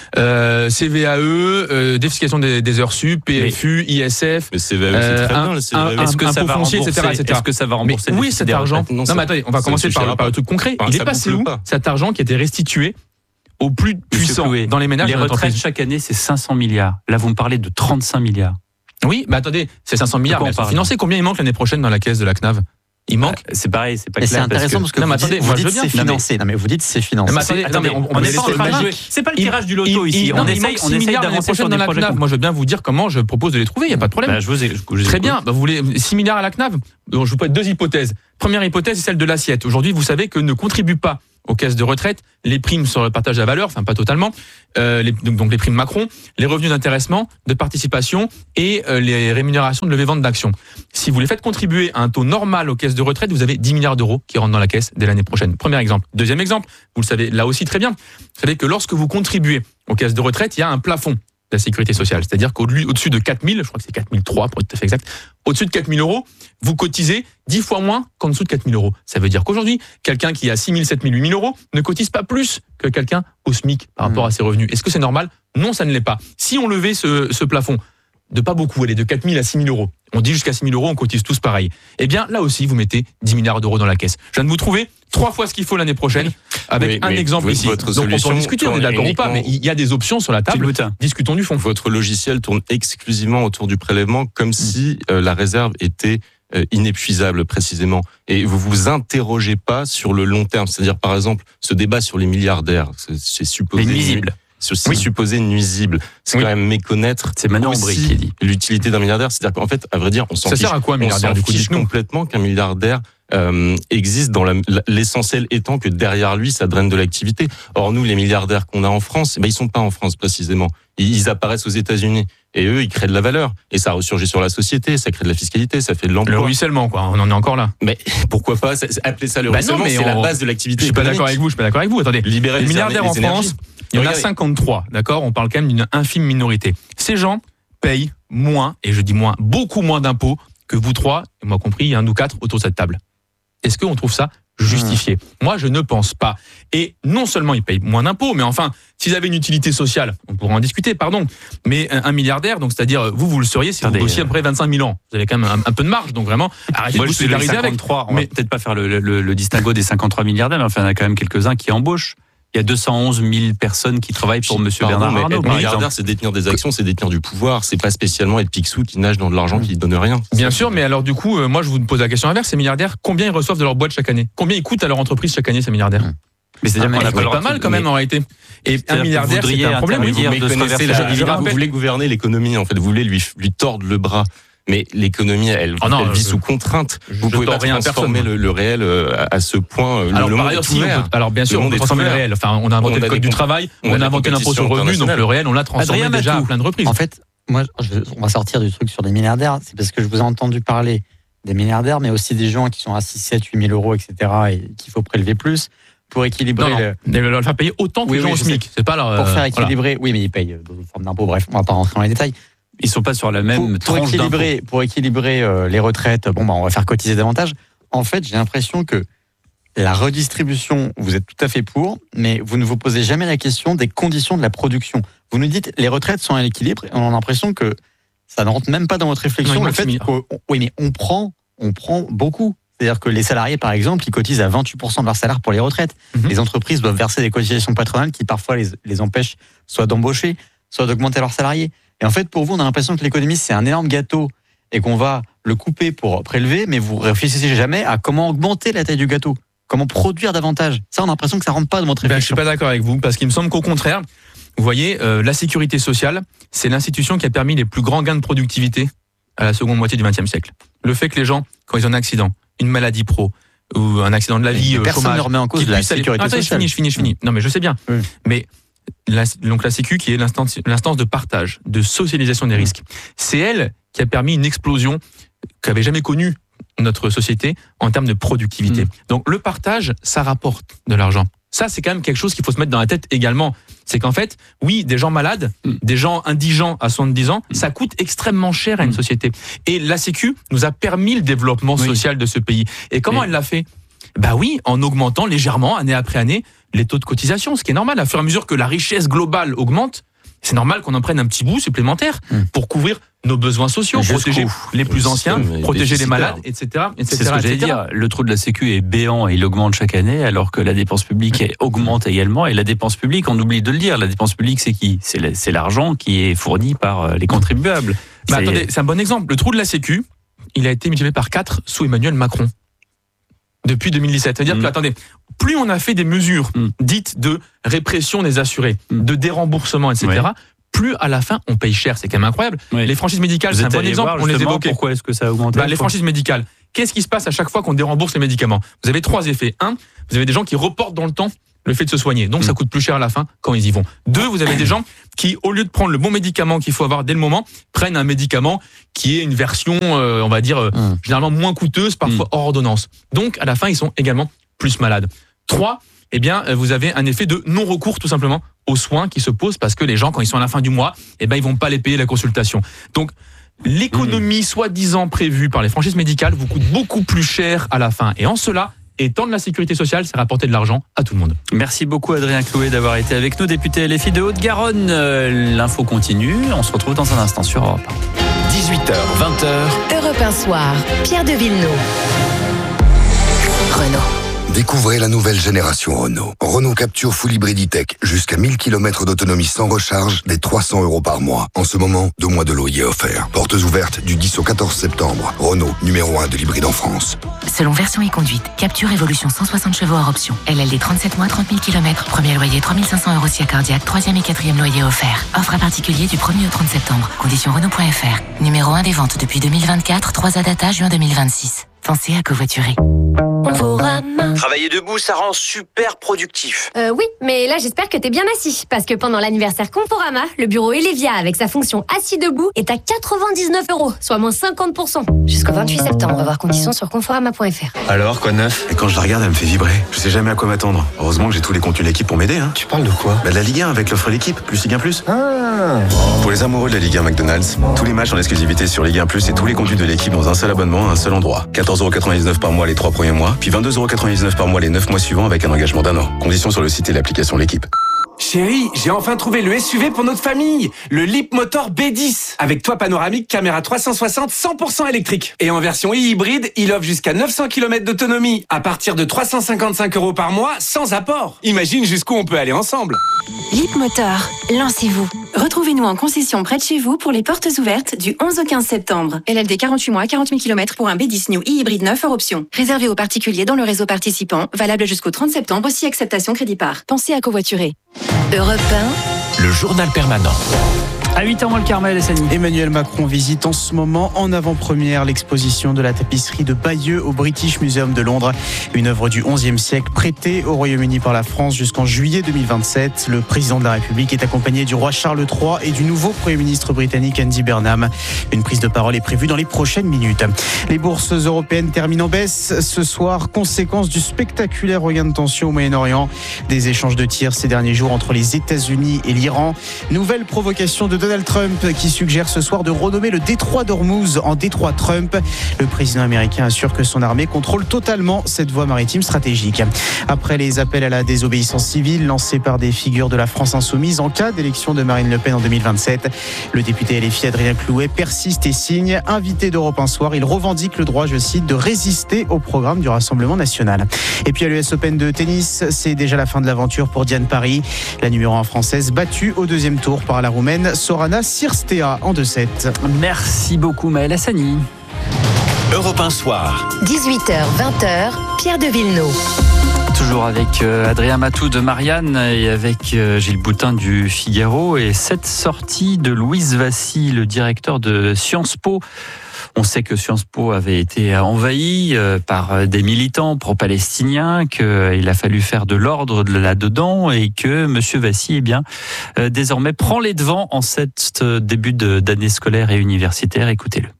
Speaker 23: Euh, C V A E, euh, défiscalisation des, des heures sup, P F U, I S F.
Speaker 4: Mais C V A E, c'est très
Speaker 23: un,
Speaker 4: bien, le C V A E.
Speaker 23: Un,
Speaker 2: Est-ce que ça va
Speaker 23: foncier,
Speaker 2: rembourser,
Speaker 23: et cetera, et cetera.
Speaker 2: Est-ce que ça va rembourser?
Speaker 23: Mais oui, cet argent. Non, non mais attendez, on va commencer par, par le truc concret. Enfin, il est passé où, pas. cet argent qui a été restitué aux plus puissants Cloué, dans les ménages?
Speaker 2: Les retraites chaque année, c'est cinq cents milliards. Là, vous me parlez de trente-cinq milliards.
Speaker 23: Oui, mais attendez, c'est cinq cents milliards, mais elles sont financées. Combien il manque l'année prochaine dans la caisse de la C N A V? Il manque.
Speaker 2: Ah, c'est pareil, c'est pas
Speaker 1: clair.
Speaker 2: C'est
Speaker 1: intéressant parce que, parce que
Speaker 23: non,
Speaker 1: vous,
Speaker 23: attendez,
Speaker 1: dites, vous dites c'est financé. Non mais vous dites c'est financé.
Speaker 23: Mais attendez, attendez, on, on, on est pas en train de jouer.
Speaker 2: C'est pas le tirage du loto
Speaker 23: il,
Speaker 2: ici.
Speaker 23: Il,
Speaker 2: on
Speaker 23: non,
Speaker 2: essaye,
Speaker 23: il manque
Speaker 2: on
Speaker 23: six milliards l'année prochaine dans la C N A V. Moi, je veux bien vous dire comment je propose de les trouver. Il y a pas de problème.
Speaker 2: Bah, je vous ai, je vous
Speaker 23: Très bien. Bah, vous voulez six milliards à la C N A V? Donc, je vous pose deux hypothèses. Première hypothèse, c'est celle de l'assiette. Aujourd'hui, vous savez que ne contribuent pas aux caisses de retraite les primes sur le partage de la valeur, enfin pas totalement, euh, les, donc, donc les primes Macron, les revenus d'intéressement, de participation et euh, les rémunérations de levée-vente d'actions. Si vous les faites contribuer à un taux normal aux caisses de retraite, vous avez dix milliards d'euros qui rentrent dans la caisse dès l'année prochaine. Premier exemple. Deuxième exemple, vous le savez là aussi très bien, vous savez que lorsque vous contribuez aux caisses de retraite, il y a un plafond de la sécurité sociale. C'est-à-dire qu'au-dessus de quatre mille, je crois que c'est quatre mille trois pour être tout à fait exact, au-dessus de quatre mille euros, vous cotisez dix fois moins qu'en dessous de quatre mille euros. Ça veut dire qu'aujourd'hui, quelqu'un qui a six mille, sept mille, huit mille euros ne cotise pas plus que quelqu'un au SMIC par rapport mmh. à ses revenus. Est-ce que c'est normal? Non, ça ne l'est pas. Si on levait ce, ce plafond de pas beaucoup, allez, de quatre mille à six mille euros, on dit jusqu'à six mille euros, on cotise tous pareil. Eh bien, là aussi, vous mettez dix milliards d'euros dans la caisse. Je viens de vous trouver trois fois ce qu'il faut l'année prochaine, avec oui, un exemple oui, ici. Donc, on peut en discuter, on est d'accord ou pas, mais il y a des options sur la table. Discutons du fond.
Speaker 4: Votre logiciel tourne exclusivement autour du prélèvement, comme si euh, la réserve était euh, inépuisable, précisément. Et vous vous interrogez pas sur le long terme. C'est-à-dire, par exemple, ce débat sur les milliardaires, c'est, c'est supposé...
Speaker 2: Les nuisibles.
Speaker 4: C'est oui. supposé nuisible. C'est oui. quand même méconnaître
Speaker 2: c'est Manon Aubry qui dit
Speaker 4: l'utilité d'un milliardaire. C'est-à-dire qu'en fait, à vrai dire, on s'en
Speaker 23: ça
Speaker 4: fiche.
Speaker 23: Ça sert à quoi, un milliardaire,
Speaker 4: on s'en
Speaker 23: du coup,
Speaker 4: fiche complètement qu'un milliardaire euh, existe, dans la, l'essentiel étant que derrière lui, ça draine de l'activité. Or, nous, les milliardaires qu'on a en France, eh ben, ils sont pas en France, précisément. Ils, ils apparaissent aux États-Unis. Et eux, ils créent de la valeur. Et ça ressurgit sur la société, ça crée de la fiscalité, ça fait de l'emploi.
Speaker 23: Le ruissellement, quoi. On en est encore là.
Speaker 4: Mais pourquoi pas appeler ça le bah ruissellement? C'est on... la base de l'activité.
Speaker 23: Je suis pas d'accord avec vous, je suis pas d'accord avec vous. Attendez.
Speaker 4: Libérer
Speaker 23: les milliardaires en France, il y en a cinquante-trois, d'accord? On parle quand même d'une infime minorité. Ces gens payent moins, et je dis moins, beaucoup moins d'impôts que vous trois, et moi compris, un nous quatre autour de cette table. Est-ce qu'on trouve ça justifié? Mmh. Moi, je ne pense pas. Et non seulement ils payent moins d'impôts, mais enfin, s'ils avaient une utilité sociale, on pourrait en discuter, pardon, mais un, un milliardaire, donc c'est-à-dire, vous, vous le seriez si Attendez, vous bossiez après vingt-cinq mille ans. Vous avez quand même un, un peu de marge, donc vraiment, arrêtez
Speaker 2: moi,
Speaker 23: de vous solidariser avec.
Speaker 2: On mais... va peut-être pas faire le, le, le distinguo des cinquante-trois milliardaires, mais enfin, il y en a quand même quelques-uns qui embauchent. Il y a deux cent onze mille personnes qui travaillent pour Monsieur Bernard Arnault.
Speaker 4: Être milliardaire, c'est détenir des actions, c'est détenir du pouvoir. C'est pas spécialement être Picsou qui nage dans de l'argent qui ne donne rien.
Speaker 23: Bien sûr, mais alors du coup, euh, moi je vous pose la question inverse. Ces milliardaires, combien ils reçoivent de leur boîte chaque année? Combien ils coûtent à leur entreprise chaque année, ces milliardaires? Mmh.
Speaker 2: Mais c'est-à-dire
Speaker 23: ah,
Speaker 2: qu'on a pas,
Speaker 23: pas mal quand même en réalité. Et un milliardaire, c'est un problème.
Speaker 4: Oui, vous, mais connaissez la, vous, vous voulez gouverner l'économie, en fait. Vous voulez lui, lui tordre le bras. Mais l'économie, elle, oh non, elle vit je, sous contrainte. Vous pouvez pas transformer le, le réel à ce point.
Speaker 23: Alors,
Speaker 4: le
Speaker 23: par ailleurs, si, on peut, alors bien sûr, on peut transformer le réel. Enfin, on a inventé on a le code du travail, on, on a inventé l'impôt sur le revenu, donc le réel, on l'a transformé Adrien déjà Matou. à plein de reprises.
Speaker 1: En fait, moi, je, on va sortir du truc sur les milliardaires. C'est parce que je vous ai entendu parler des milliardaires, mais aussi des gens qui sont à six, sept, huit mille euros, et cetera, et qu'il faut prélever plus pour équilibrer.
Speaker 23: Non, non. Le... leur faire payer autant que oui, les gens oui, au SMIC. C'est pas leur.
Speaker 1: Pour faire équilibrer, oui, mais ils payent dans une forme d'impôt. Bref, on va pas rentrer dans les détails.
Speaker 2: Ils sont pas sur la même
Speaker 1: pour, pour
Speaker 2: tranche
Speaker 1: équilibrer,
Speaker 2: d'impôt.
Speaker 1: Pour équilibrer euh, les retraites, bon, bah, on va faire cotiser davantage. En fait, j'ai l'impression que la redistribution, vous êtes tout à fait pour, mais vous ne vous posez jamais la question des conditions de la production. Vous nous dites les retraites sont à l'équilibre, et on a l'impression que ça ne rentre même pas dans votre réflexion.
Speaker 23: Non,
Speaker 1: le fait que, oui, mais on prend, on prend beaucoup. C'est-à-dire que les salariés, par exemple, ils cotisent à vingt-huit pour cent de leur salaire pour les retraites. Mm-hmm. Les entreprises doivent verser des cotisations patronales qui parfois les, les empêchent soit d'embaucher, soit d'augmenter leurs salariés. Et en fait, pour vous, on a l'impression que l'économie, c'est un énorme gâteau et qu'on va le couper pour prélever, mais vous réfléchissez jamais à comment augmenter la taille du gâteau, comment produire davantage. Ça, on a l'impression que ça rentre pas dans votre réflexion.
Speaker 23: Ben, je suis pas d'accord avec vous, parce qu'il me semble qu'au contraire, vous voyez, euh, la sécurité sociale, c'est l'institution qui a permis les plus grands gains de productivité à la seconde moitié du vingtième siècle. Le fait que les gens, quand ils ont un accident, une maladie pro, ou un accident de la vie,
Speaker 1: euh, personne chômage, ne remet en cause la sécurité
Speaker 23: aller...
Speaker 1: sociale.
Speaker 23: Attends, je finis, je finis, je finis. Non, mais je sais bien. Oui. Mais La, donc la Sécu qui est l'instance, l'instance de partage, de socialisation des risques. C'est elle qui a permis une explosion qu'avait jamais connue notre société en termes de productivité. Mmh. Donc le partage, ça rapporte de l'argent. Ça, c'est quand même quelque chose qu'il faut se mettre dans la tête également. C'est qu'en fait, oui, des gens malades, mmh. des gens indigents à soixante-dix ans, mmh. ça coûte extrêmement cher à une mmh. société. Et la Sécu nous a permis le développement oui. social de ce pays. Et comment oui. elle l'a fait ? Bah oui, en augmentant légèrement, année après année, les taux de cotisation, ce qui est normal. À fur et à mesure que la richesse globale augmente, c'est normal qu'on en prenne un petit bout supplémentaire mmh. pour couvrir nos besoins sociaux, Jusqu'où protéger les plus anciens, protéger les malades, et cetera, et cetera.
Speaker 2: C'est ce que j'allais dire. Le trou de la Sécu est béant et il augmente chaque année, alors que la dépense publique augmente également. Et la dépense publique, on oublie de le dire, la dépense publique, c'est qui ? C'est, c'est l'argent qui est fourni par les contribuables.
Speaker 23: Bah, c'est... Attendez, c'est un bon exemple. Le trou de la Sécu, il a été multiplié par quatre sous Emmanuel Macron. Depuis deux mille dix-sept. C'est-à-dire mmh. que, attendez, plus on a fait des mesures mmh. dites de répression des assurés, mmh. de déremboursement, et cetera, oui. plus à la fin on paye cher. C'est quand même incroyable. Oui. Les franchises médicales, Vous c'est un bon exemple. On les évoquait.
Speaker 2: Pourquoi est-ce que ça a augmenté ?
Speaker 23: Bah, les franchises médicales. Qu'est-ce qui se passe à chaque fois qu'on dérembourse les médicaments ? Vous avez trois effets. Un, vous avez des gens qui reportent dans le temps le fait de se soigner. Donc, mmh. ça coûte plus cher à la fin quand ils y vont. Deux, vous avez des gens qui, au lieu de prendre le bon médicament qu'il faut avoir dès le moment, prennent un médicament qui est une version, euh, on va dire, euh, mmh. généralement moins coûteuse, parfois mmh. hors ordonnance. Donc, à la fin, ils sont également plus malades. Trois, eh bien, vous avez un effet de non-recours, tout simplement, aux soins qui se posent parce que les gens, quand ils sont à la fin du mois, eh ben, ils vont pas les payer la consultation. Donc, l'économie mmh. soi-disant prévue par les franchises médicales vous coûte beaucoup plus cher à la fin. Et en cela, étendre la sécurité sociale, c'est rapporter de l'argent à tout le monde.
Speaker 2: Merci beaucoup Adrien Clouet d'avoir été avec nous, député L F I de Haute-Garonne. Euh, l'info continue, on se retrouve dans un instant sur Europe un.
Speaker 7: dix-huit heures, vingt heures.
Speaker 5: Europe un soir, Pierre de Villeneuve.
Speaker 7: Renault.
Speaker 24: Découvrez la nouvelle génération Renault. Renault Capture Full Hybrid E-Tech, jusqu'à mille kilomètres d'autonomie sans recharge, dès trois cents euros par mois. En ce moment, deux mois de loyer offerts. Portes ouvertes du dix au quatorze septembre. Renault, numéro un de l'hybride en France.
Speaker 9: Selon version et conduite, Capture Evolution cent soixante chevaux hors option. L L D trente-sept mois, trente mille kilomètres. Premier loyer trois mille cinq cents euros si cardiaque. Troisième et quatrième loyer offert. Offre à particulier du premier au trente septembre. Conditions Renault point F R. Numéro un des ventes depuis deux mille vingt-quatre. trois A data juin deux mille vingt-six. Pensez à covoiturer.
Speaker 8: Travailler debout, ça rend super productif.
Speaker 11: Euh, oui, mais là j'espère que t'es bien assis. Parce que pendant l'anniversaire Conforama, le bureau Elevia avec sa fonction assis debout est à quatre-vingt-dix-neuf euros, soit moins cinquante pour cent. Jusqu'au vingt-huit septembre, on va voir conditions sur conforama point F R.
Speaker 10: Alors, quoi de neuf ? Et quand je la regarde, elle me fait vibrer. Je sais jamais à quoi m'attendre. Heureusement que j'ai tous les contenus de l'équipe pour m'aider. Hein. Tu parles de quoi ? Bah de la Ligue un avec l'offre l'équipe, plus Ligue un plus. Ah. Pour les amoureux de la Ligue un McDonald's, tous les matchs en exclusivité sur Ligue un plus et tous les contenus de l'équipe dans un seul abonnement à un seul endroit. quatorze euros quatre-vingt-dix-neuf par mois les trois premiers mois, puis vingt-deux euros quatre-vingt-dix-neuf par mois les neuf mois suivants avec un engagement d'un an. Conditions sur le site et l'application L'équipe.
Speaker 12: Chérie, j'ai enfin trouvé le S U V pour notre famille, le Leapmotor B dix, avec toit panoramique, caméra trois cent soixante, cent pour cent électrique. Et en version e-hybride, il offre jusqu'à neuf cents kilomètres d'autonomie, à partir de trois cent cinquante-cinq euros par mois, sans apport. Imagine jusqu'où on peut aller ensemble.
Speaker 13: Leapmotor, lancez-vous. Retrouvez-nous en concession près de chez vous pour les portes ouvertes du onze au quinze septembre. L L D quarante-huit mois, quarante mille kilomètres pour un B dix New e-hybride neuf hors option. Réservé aux particuliers dans le réseau participant, valable jusqu'au trente septembre si acceptation crédit par. Pensez à covoiturer.
Speaker 5: Europe un,
Speaker 7: le journal permanent.
Speaker 2: À huit heures, le Carmel et Sani.
Speaker 1: Emmanuel Macron visite en ce moment en avant-première l'exposition de la tapisserie de Bayeux au British Museum de Londres. Une œuvre du onzième siècle prêtée au Royaume-Uni par la France jusqu'en juillet deux mille vingt-sept. Le président de la République est accompagné du roi Charles trois et du nouveau Premier ministre britannique Andy Burnham. Une prise de parole est prévue dans les prochaines minutes. Les bourses européennes terminent en baisse ce soir, conséquence du spectaculaire regain de tension au Moyen-Orient. Des échanges de tirs ces derniers jours entre les États-Unis et l'Iran. Nouvelle provocation de Donald Trump qui suggère ce soir de renommer le détroit d'Ormuz en détroit Trump. Le président américain assure que son armée contrôle totalement cette voie maritime stratégique. Après les appels à la désobéissance civile lancés par des figures de la France insoumise en cas d'élection de Marine Le Pen en deux mille vingt-sept, le député L F I Adrien Clouet persiste et signe. Invité d'Europe un soir, il revendique le droit, je cite, de résister au programme du Rassemblement national. Et puis à l'U S Open de tennis, c'est déjà la fin de l'aventure pour Diane Parry. La numéro un française battue au deuxième tour par la Roumaine Sorana Cirstea en deux sept.
Speaker 2: Merci beaucoup Maël Hassani.
Speaker 7: Europe un soir.
Speaker 5: dix-huit heures, vingt heures, Pierre de Villeneuve.
Speaker 2: Toujours avec Adrien Matou de Marianne et avec Gilles Boutin du Figaro. Et cette sortie de Louise Vassy, le directeur de Sciences Po. On sait que Sciences Po avait été envahi par des militants pro-palestiniens, qu'il a fallu faire de l'ordre là-dedans et que M. Vassy, eh bien, désormais prend les devants en cette début d'année scolaire et universitaire. Écoutez-le.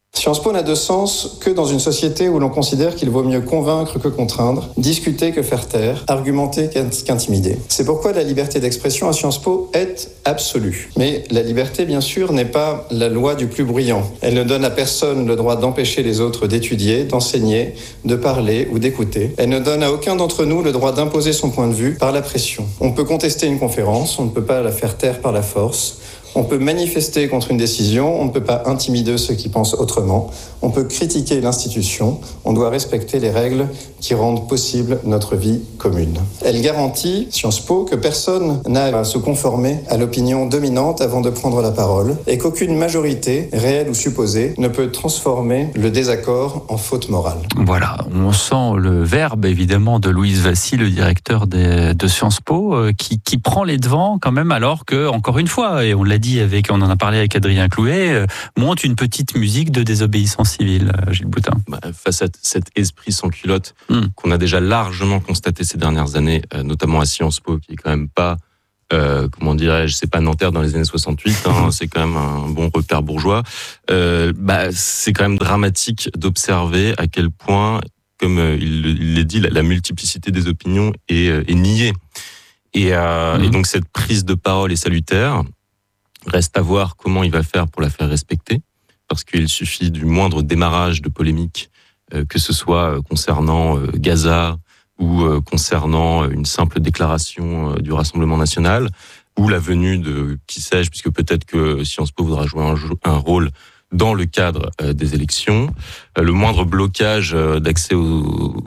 Speaker 15: Sciences Po n'a de sens que dans une société où l'on considère qu'il vaut mieux convaincre que contraindre, discuter que faire taire, argumenter qu'intimider. C'est pourquoi la liberté d'expression à Sciences Po est absolue. Mais la liberté, bien sûr, n'est pas la loi du plus bruyant. Elle ne donne à personne le droit d'empêcher les autres d'étudier, d'enseigner, de parler ou d'écouter. Elle ne donne à aucun d'entre nous le droit d'imposer son point de vue par la pression. On peut contester une conférence, on ne peut pas la faire taire par la force. On peut manifester contre une décision, on ne peut pas intimider ceux qui pensent autrement, on peut critiquer l'institution, on doit respecter les règles qui rendent possible notre vie commune. Elle garantit, Sciences Po, que personne n'a à se conformer à l'opinion dominante avant de prendre la parole et qu'aucune majorité, réelle ou supposée, ne peut transformer le désaccord en faute morale.
Speaker 2: Voilà, on sent le verbe évidemment de Louise Vassy, le directeur de, de Sciences Po, qui, qui prend les devants quand même, alors que, encore une fois, et on l'a dit avec, on en a parlé avec Adrien Clouet, euh, monte une petite musique de désobéissance civile, euh, Gilles Boutin.
Speaker 4: Bah, face à cet esprit sans culotte mm. qu'on a déjà largement constaté ces dernières années, euh, notamment à Sciences Po, qui est quand même pas, euh, comment dirais-je, c'est pas Nanterre dans les années soixante-huit, hein, c'est quand même un bon repère bourgeois. Euh, bah, c'est quand même dramatique d'observer à quel point, comme euh, il, il l'a dit, la, la multiplicité des opinions est, euh, est niée. Et, euh, mm. et donc cette prise de parole est salutaire. Reste à voir comment il va faire pour la faire respecter, parce qu'il suffit du moindre démarrage de polémique, euh, que ce soit concernant euh, Gaza ou euh, concernant une simple déclaration euh, du Rassemblement national, ou la venue de qui sais-je, puisque peut-être que Sciences Po voudra jouer un, un rôle dans le cadre euh, des élections. Euh, le moindre blocage euh, d'accès au,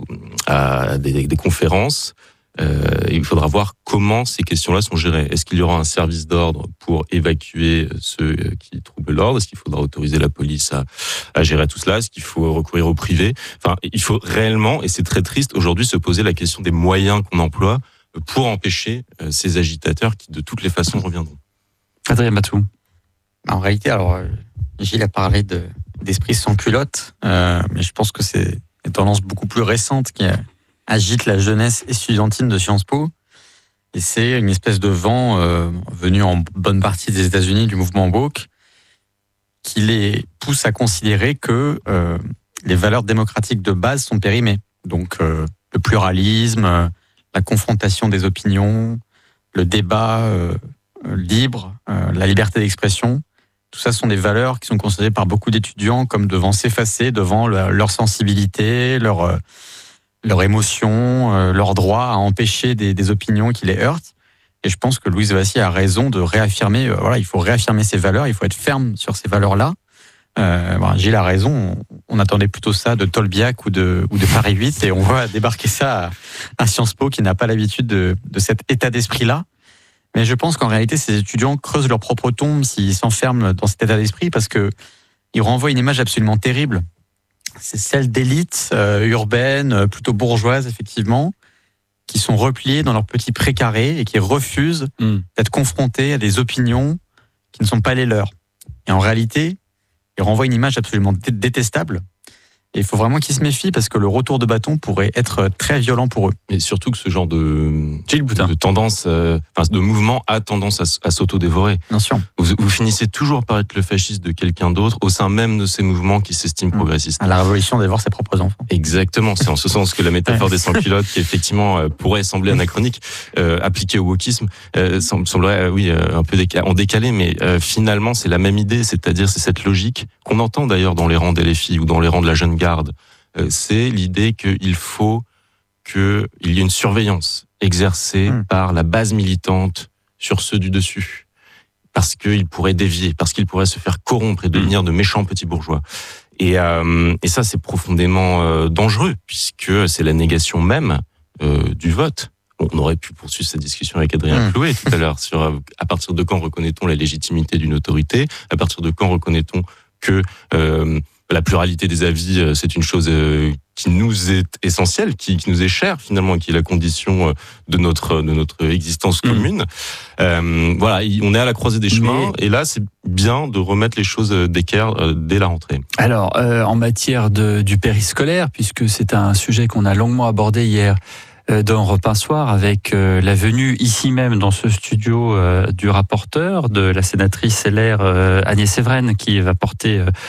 Speaker 4: à des, des conférences. Euh, il faudra voir comment ces questions-là sont gérées. Est-ce qu'il y aura un service d'ordre pour évacuer ceux qui troublent l'ordre? Est-ce qu'il faudra autoriser la police à, à gérer tout cela? Est-ce qu'il faut recourir au privé? Enfin, il faut réellement, et c'est très triste aujourd'hui, se poser la question des moyens qu'on emploie pour empêcher ces agitateurs qui, de toutes les façons, reviendront.
Speaker 2: Adrien Matou.
Speaker 16: En réalité, alors, Gilles a parlé de, d'esprit sans culotte, euh, mais je pense que c'est une tendance beaucoup plus récente qui a agite la jeunesse estudiantine de Sciences Po. Et c'est une espèce de vent euh, venu en bonne partie des États-Unis du mouvement woke qui les pousse à considérer que euh, les valeurs démocratiques de base sont périmées. Donc euh, le pluralisme, euh, la confrontation des opinions, le débat euh, libre, euh, la liberté d'expression, tout ça sont des valeurs qui sont considérées par beaucoup d'étudiants comme devant s'effacer devant le, leur sensibilité, leur... Euh, leur émotion, euh, leur droit à empêcher des, des opinions qui les heurtent. Et je pense que Louise Vassy a raison de réaffirmer, euh, voilà, il faut réaffirmer ces valeurs, il faut être ferme sur ces valeurs-là. Euh, voilà, Gilles a raison, on, on attendait plutôt ça de Tolbiac ou de, ou de Paris huit, et on voit débarquer ça à, à Sciences Po qui n'a pas l'habitude de, de cet état d'esprit-là. Mais je pense qu'en réalité, ces étudiants creusent leur propre tombe s'ils s'enferment dans cet état d'esprit, parce que ils renvoient une image absolument terrible. C'est celle d'élites euh, urbaines, euh, plutôt bourgeoises, effectivement, qui sont repliées dans leur petit précaré et qui refusent mm. d'être confrontées à des opinions qui ne sont pas les leurs. Et en réalité, ils renvoient une image absolument dé- détestable. Et il faut vraiment qu'ils se méfient parce que le retour de bâton pourrait être très violent pour eux.
Speaker 4: Et surtout que ce genre de, de tendance, euh, enfin, de mouvement a tendance à, à s'auto-dévorer.
Speaker 16: Bien sûr.
Speaker 4: Vous, vous finissez toujours par être le fasciste de quelqu'un d'autre au sein même de ces mouvements qui s'estiment mmh. progressistes.
Speaker 16: À la révolution dévore ses propres enfants.
Speaker 4: Exactement. C'est en ce sens que la métaphore des sans-culottes, qui effectivement euh, pourrait sembler anachronique, euh, appliquée au wokisme, euh, semblerait, euh, oui, euh, un peu déca- en décalé, mais euh, finalement, c'est la même idée, c'est-à-dire c'est cette logique qu'on entend d'ailleurs dans les rangs des L F I ou dans les rangs de la jeune garde. Euh, c'est l'idée qu'il faut qu'il y ait une surveillance exercée mmh. par la base militante sur ceux du dessus. Parce qu'ils pourraient dévier, parce qu'ils pourraient se faire corrompre et devenir de méchants petits bourgeois. Et, euh, et ça, c'est profondément euh, dangereux, puisque c'est la négation même euh, du vote. On aurait pu poursuivre cette discussion avec Adrien mmh. Clouet tout à l'heure sur à partir de quand reconnaît-on la légitimité d'une autorité, à partir de quand reconnaît-on que euh, la pluralité des avis, c'est une chose euh, qui nous est essentielle, qui, qui nous est chère finalement, qui est la condition de notre de notre existence commune. Mmh. Euh, voilà, on est à la croisée des chemins, Mais... et là, c'est bien de remettre les choses d'équerre euh, dès la rentrée.
Speaker 2: Alors, euh, en matière de, du périscolaire, puisque c'est un sujet qu'on a longuement abordé hier dans Europe un Soir, avec euh, la venue ici même dans ce studio euh, du rapporteur, de la sénatrice L R euh, Agnès Evren, qui va porter euh,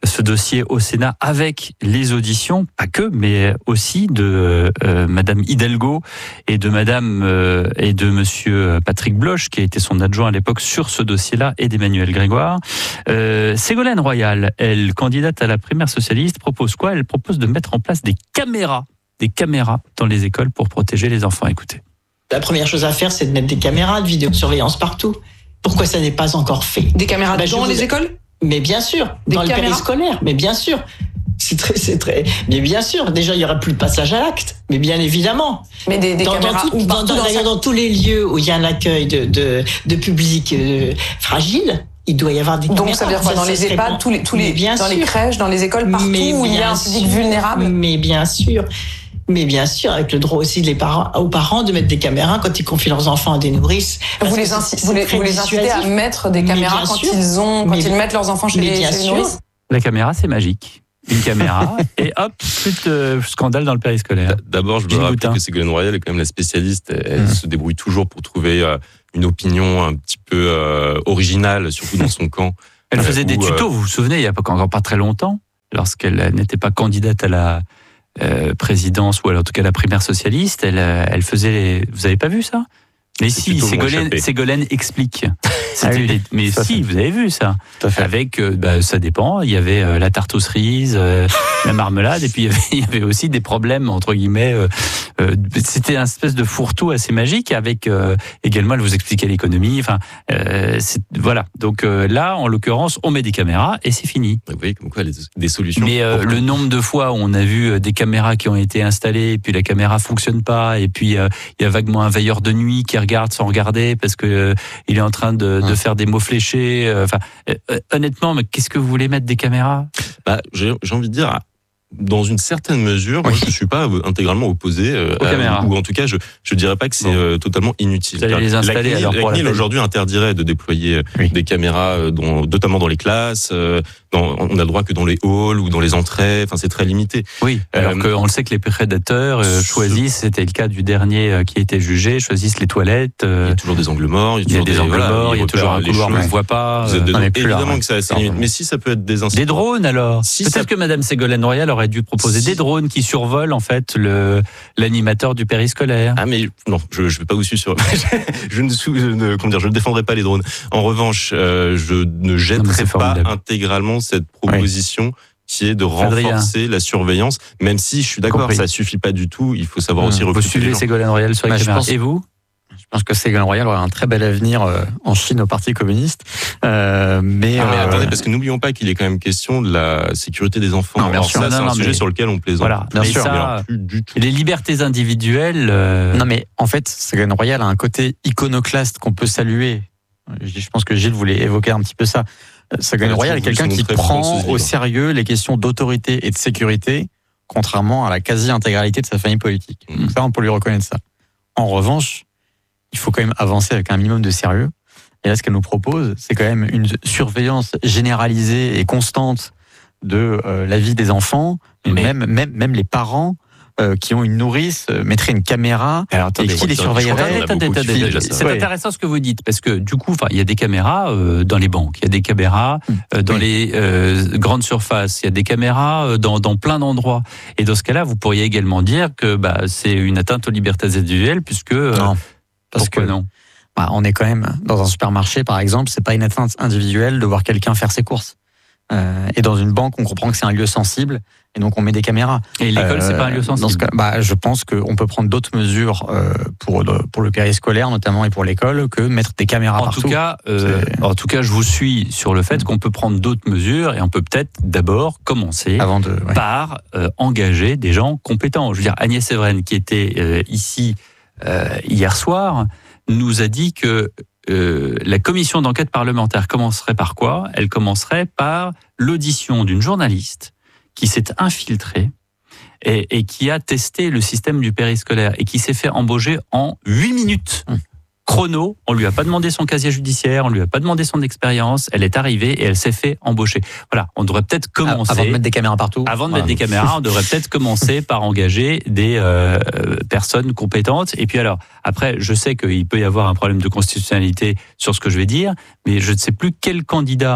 Speaker 2: ce dossier au Sénat avec les auditions, pas que, mais aussi de euh, Madame Hidalgo et de Madame euh, et de Monsieur Patrick Bloch, qui a été son adjoint à l'époque sur ce dossier-là, et d'Emmanuel Grégoire. Euh, Ségolène Royal, elle, candidate à la primaire socialiste, propose quoi? Elle propose de mettre en place des caméras, des caméras dans les écoles pour protéger les enfants. Écoutez.
Speaker 3: La première chose à faire, c'est de mettre des caméras de vidéosurveillance partout. Pourquoi ça n'est pas encore fait?
Speaker 17: Des caméras
Speaker 3: bah,
Speaker 17: dans les vous... écoles?
Speaker 3: Mais bien sûr,
Speaker 17: des
Speaker 3: dans
Speaker 17: caméras?
Speaker 3: le périscolaire, mais bien sûr. C'est très, c'est très. Mais bien sûr, déjà, il y aura plus de passage à l'acte, mais bien évidemment.
Speaker 17: Mais des, des
Speaker 3: dans,
Speaker 17: caméras
Speaker 3: dans, tout, dans, dans,
Speaker 17: dans,
Speaker 3: dans tous les lieux où il y a un accueil de, de, de public euh, fragile, il doit y avoir des caméras.
Speaker 17: Donc ça veut dire quoi? Dans les EHPAD, tous les, tous les, dans sûr. les crèches, dans les écoles, partout mais où il y a un public vulnérable?
Speaker 3: Mais bien sûr. Mais bien sûr, avec le droit aussi des parents, aux parents de mettre des caméras quand ils confient leurs enfants à des nourrices.
Speaker 17: Vous les, inci- vous les, vous les incitez à mettre des caméras quand, ils, ont, quand
Speaker 3: mais,
Speaker 17: ils mettent leurs enfants chez, les, chez les nourrices?
Speaker 2: La caméra, c'est magique. Une caméra, et hop, plus de scandale dans le périscolaire.
Speaker 4: D'abord, je veux rappeler que Ségolène Royal est quand même la spécialiste. Elle mmh. se débrouille toujours pour trouver une opinion un petit peu euh, originale, surtout dans son camp.
Speaker 2: Elle euh, faisait où, des tutos, euh... vous vous souvenez, il n'y a pas, encore pas très longtemps, lorsqu'elle n'était pas candidate à la Euh, présidence ou alors en tout cas la primaire socialiste, elle, elle faisait les... Vous avez pas vu ça? Mais si, Ségolène, Ségolène explique. Ah oui, les... Mais si, fait. Vous avez vu ça. Avec, euh, bah, ça dépend, il y avait euh, la tarte aux cerises, euh, la marmelade, et puis il y, avait, il y avait aussi des problèmes, entre guillemets. Euh, euh, c'était un espèce de fourre-tout assez magique, avec euh, également, elle vous expliquait l'économie. Enfin, euh, voilà. Donc euh, là, en l'occurrence, on met des caméras et c'est fini.
Speaker 4: Vous voyez comme quoi, des solutions.
Speaker 2: Mais euh, le nombre de fois où on a vu des caméras qui ont été installées, et puis la caméra fonctionne pas, et puis euh, il y a vaguement un veilleur de nuit qui regarde sans regarder parce que euh, il est en train de, de faire des mots fléchés. Enfin, euh, euh, honnêtement, mais qu'est-ce que vous voulez mettre des caméras?
Speaker 4: Bah, j'ai, j'ai envie de dire, dans une certaine mesure, oui. moi, je suis pas intégralement opposé euh,
Speaker 2: aux caméras,
Speaker 4: ou en tout cas, je je dirais pas que c'est bon. euh, totalement inutile.
Speaker 2: Vous allez les installer.
Speaker 4: La C N I L,
Speaker 2: alors
Speaker 4: la C N I L aujourd'hui interdirait de déployer oui. des caméras, dont, notamment dans les classes. Euh, dans, on a le droit que dans les halls ou dans les entrées. Enfin, c'est très limité.
Speaker 2: Oui. Alors euh, qu'on le sait que les prédateurs euh, choisissent. C'était le cas du dernier euh, qui a été jugé. Choisissent les toilettes. Euh,
Speaker 4: il y a toujours des angles morts.
Speaker 2: Il y a, il y a des, des angles voilà, morts. Il y a toujours un couloir où on ne voit pas.
Speaker 4: Vous êtes dedans. Évidemment que ça a ses limites. Mais si ça peut être des
Speaker 2: des drones alors.
Speaker 4: Si
Speaker 2: Peut-être
Speaker 4: ça...
Speaker 2: que Madame Ségolène Royal aurait dû proposer si. des drones qui survolent en fait le l'animateur du périscolaire.
Speaker 4: Ah mais non, je je vais pas vous suivre sur. je ne je ne comment dire, je ne défendrai pas les drones. En revanche, euh, je ne jetterai pas intégralement cette proposition oui. qui est de renforcer Adrien. la surveillance, même si je suis d'accord, Compris. ça suffit pas du tout. Il faut savoir mmh. aussi recruter.
Speaker 2: Vous suivez Ségolène Royal sur les bah, caméras. Pense... Et vous?
Speaker 16: Je pense que Ségolène Royal aura un très bel avenir euh, en Chine au Parti communiste. Euh, mais,
Speaker 4: ah, mais
Speaker 16: euh...
Speaker 4: attendez, parce que n'oublions pas qu'il est quand même question de la sécurité des enfants.
Speaker 16: Non,
Speaker 4: Alors ça,
Speaker 16: non,
Speaker 4: c'est
Speaker 16: non,
Speaker 4: un sujet
Speaker 16: mais...
Speaker 4: sur lequel on plaisante.
Speaker 2: Voilà, bien sûr. Ça, plus du tout. Les libertés individuelles. Euh...
Speaker 16: Non, mais en fait, Ségolène Royal a un côté iconoclaste qu'on peut saluer. Je pense que Gilles voulait évoquer un petit peu ça. Ségolène Royal est quelqu'un qui prend au sérieux les questions d'autorité et de sécurité, contrairement à la quasi-intégralité de sa famille politique. Mmh. Donc ça, on peut lui reconnaître ça. En revanche, il faut quand même avancer avec un minimum de sérieux. Et là, ce qu'elle nous propose, c'est quand même une surveillance généralisée et constante de euh, la vie des enfants, mais même, même, même les parents euh, qui ont une nourrice euh, mettraient une caméra. Alors, attendez, et qui les surveillerait.
Speaker 2: Attendez, attendez, attendez, c'est ouais. intéressant ce que vous dites, parce que du coup, il y a des caméras euh, dans les banques, il y a des caméras euh, dans oui. les euh, grandes surfaces, il y a des caméras euh, dans, dans plein d'endroits. Et dans ce cas-là, vous pourriez également dire que bah, c'est une atteinte aux libertés individuelles, puisque... Euh,
Speaker 16: non, parce que non. Bah, on est quand même dans un supermarché, par exemple, c'est pas une atteinte individuelle de voir quelqu'un faire ses courses. Euh, et dans une banque, on comprend que c'est un lieu sensible, et donc on met des caméras.
Speaker 2: Et l'école, euh, c'est pas un lieu sensible.
Speaker 16: Dans ce cas, bah, je pense qu'on peut prendre d'autres mesures euh, pour le, pour le périscolaire, notamment, et pour l'école, que mettre des caméras
Speaker 2: en
Speaker 16: partout.
Speaker 2: Tout cas, euh, en tout cas, je vous suis sur le fait qu'on peut prendre d'autres mesures, et on peut peut-être d'abord commencer
Speaker 16: Avant de, ouais.
Speaker 2: par euh, engager des gens compétents. Je veux dire, Agnès Evren, qui était euh, ici euh, hier soir, nous a dit que Euh, la commission d'enquête parlementaire commencerait par quoi? Elle commencerait par l'audition d'une journaliste qui s'est infiltrée et, et qui a testé le système du périscolaire et qui s'est fait embaucher en huit minutes. Mmh. Chrono, on lui a pas demandé son casier judiciaire, on lui a pas demandé son expérience, elle est arrivée et elle s'est fait embaucher. Voilà, on devrait peut-être commencer...
Speaker 16: Avant de mettre des caméras partout.
Speaker 2: Avant de
Speaker 16: voilà.
Speaker 2: mettre des caméras, on devrait peut-être commencer par engager des euh, personnes compétentes. Et puis alors, après, je sais qu'il peut y avoir un problème de constitutionnalité sur ce que je vais dire, mais je ne sais plus quel candidat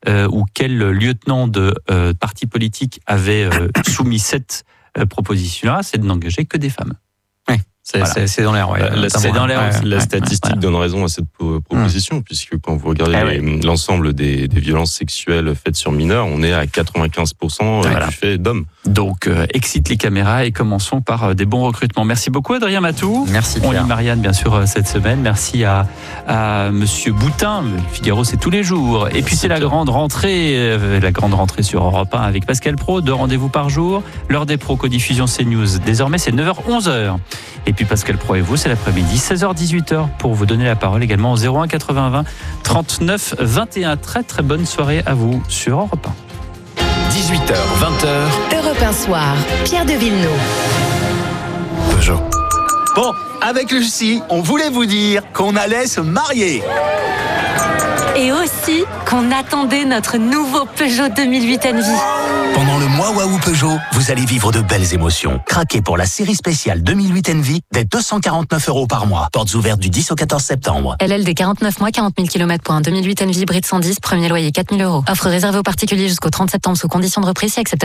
Speaker 2: euh, ou quel lieutenant de euh, parti politique avait euh, soumis cette euh, proposition-là, c'est de n'engager que des femmes.
Speaker 16: C'est, voilà. c'est, c'est dans l'air, ouais.
Speaker 2: La, c'est dans l'air.
Speaker 4: Ouais, la
Speaker 2: ouais,
Speaker 4: statistique
Speaker 2: ouais,
Speaker 4: donne raison à cette proposition, mmh. puisque quand vous regardez ah, les, ouais. l'ensemble des, des violences sexuelles faites sur mineurs, on est à quatre-vingt-quinze pour cent voilà. du fait d'hommes.
Speaker 2: Donc, euh, excite les caméras et commençons par euh, des bons recrutements. Merci beaucoup, Adrien Matou.
Speaker 16: Merci,
Speaker 2: On
Speaker 16: Pierre.
Speaker 2: lit Marianne, bien sûr, euh, cette semaine. Merci à, à Monsieur Boutin. Le Figaro, c'est tous les jours. Et puis, c'est, c'est la grande rentrée, euh, la grande rentrée sur Europe un avec Pascal Pro. Deux rendez-vous par jour. L'heure des pros, codiffusion CNews. Désormais, c'est neuf heures, onze heures. Et puis, Pascal Pro et vous, c'est l'après-midi, seize heures, dix-huit heures, pour vous donner la parole également au zéro un quatre-vingts vingt trente-neuf vingt et un. Très, très bonne soirée à vous sur Europe un.
Speaker 7: dix-huit heures, vingt heures.
Speaker 5: Europe un Soir, Pierre de Villeneuve.
Speaker 7: Peugeot.
Speaker 6: Bon, avec Lucie, on voulait vous dire qu'on allait se marier.
Speaker 11: Et aussi qu'on attendait notre nouveau Peugeot deux mille huit Envy.
Speaker 6: Pendant le mois Waouh Peugeot, vous allez vivre de belles émotions. Craquez pour la série spéciale deux mille huit Envy dès deux cent quarante-neuf euros par mois. Portes ouvertes du dix au quatorze septembre.
Speaker 11: L L D quarante-neuf mois, quarante mille kilomètres pour un deux mille huit Envy hybride cent dix, premier loyer quatre mille euros. Offre réservée aux particuliers jusqu'au trente septembre sous conditions de reprise si acceptable.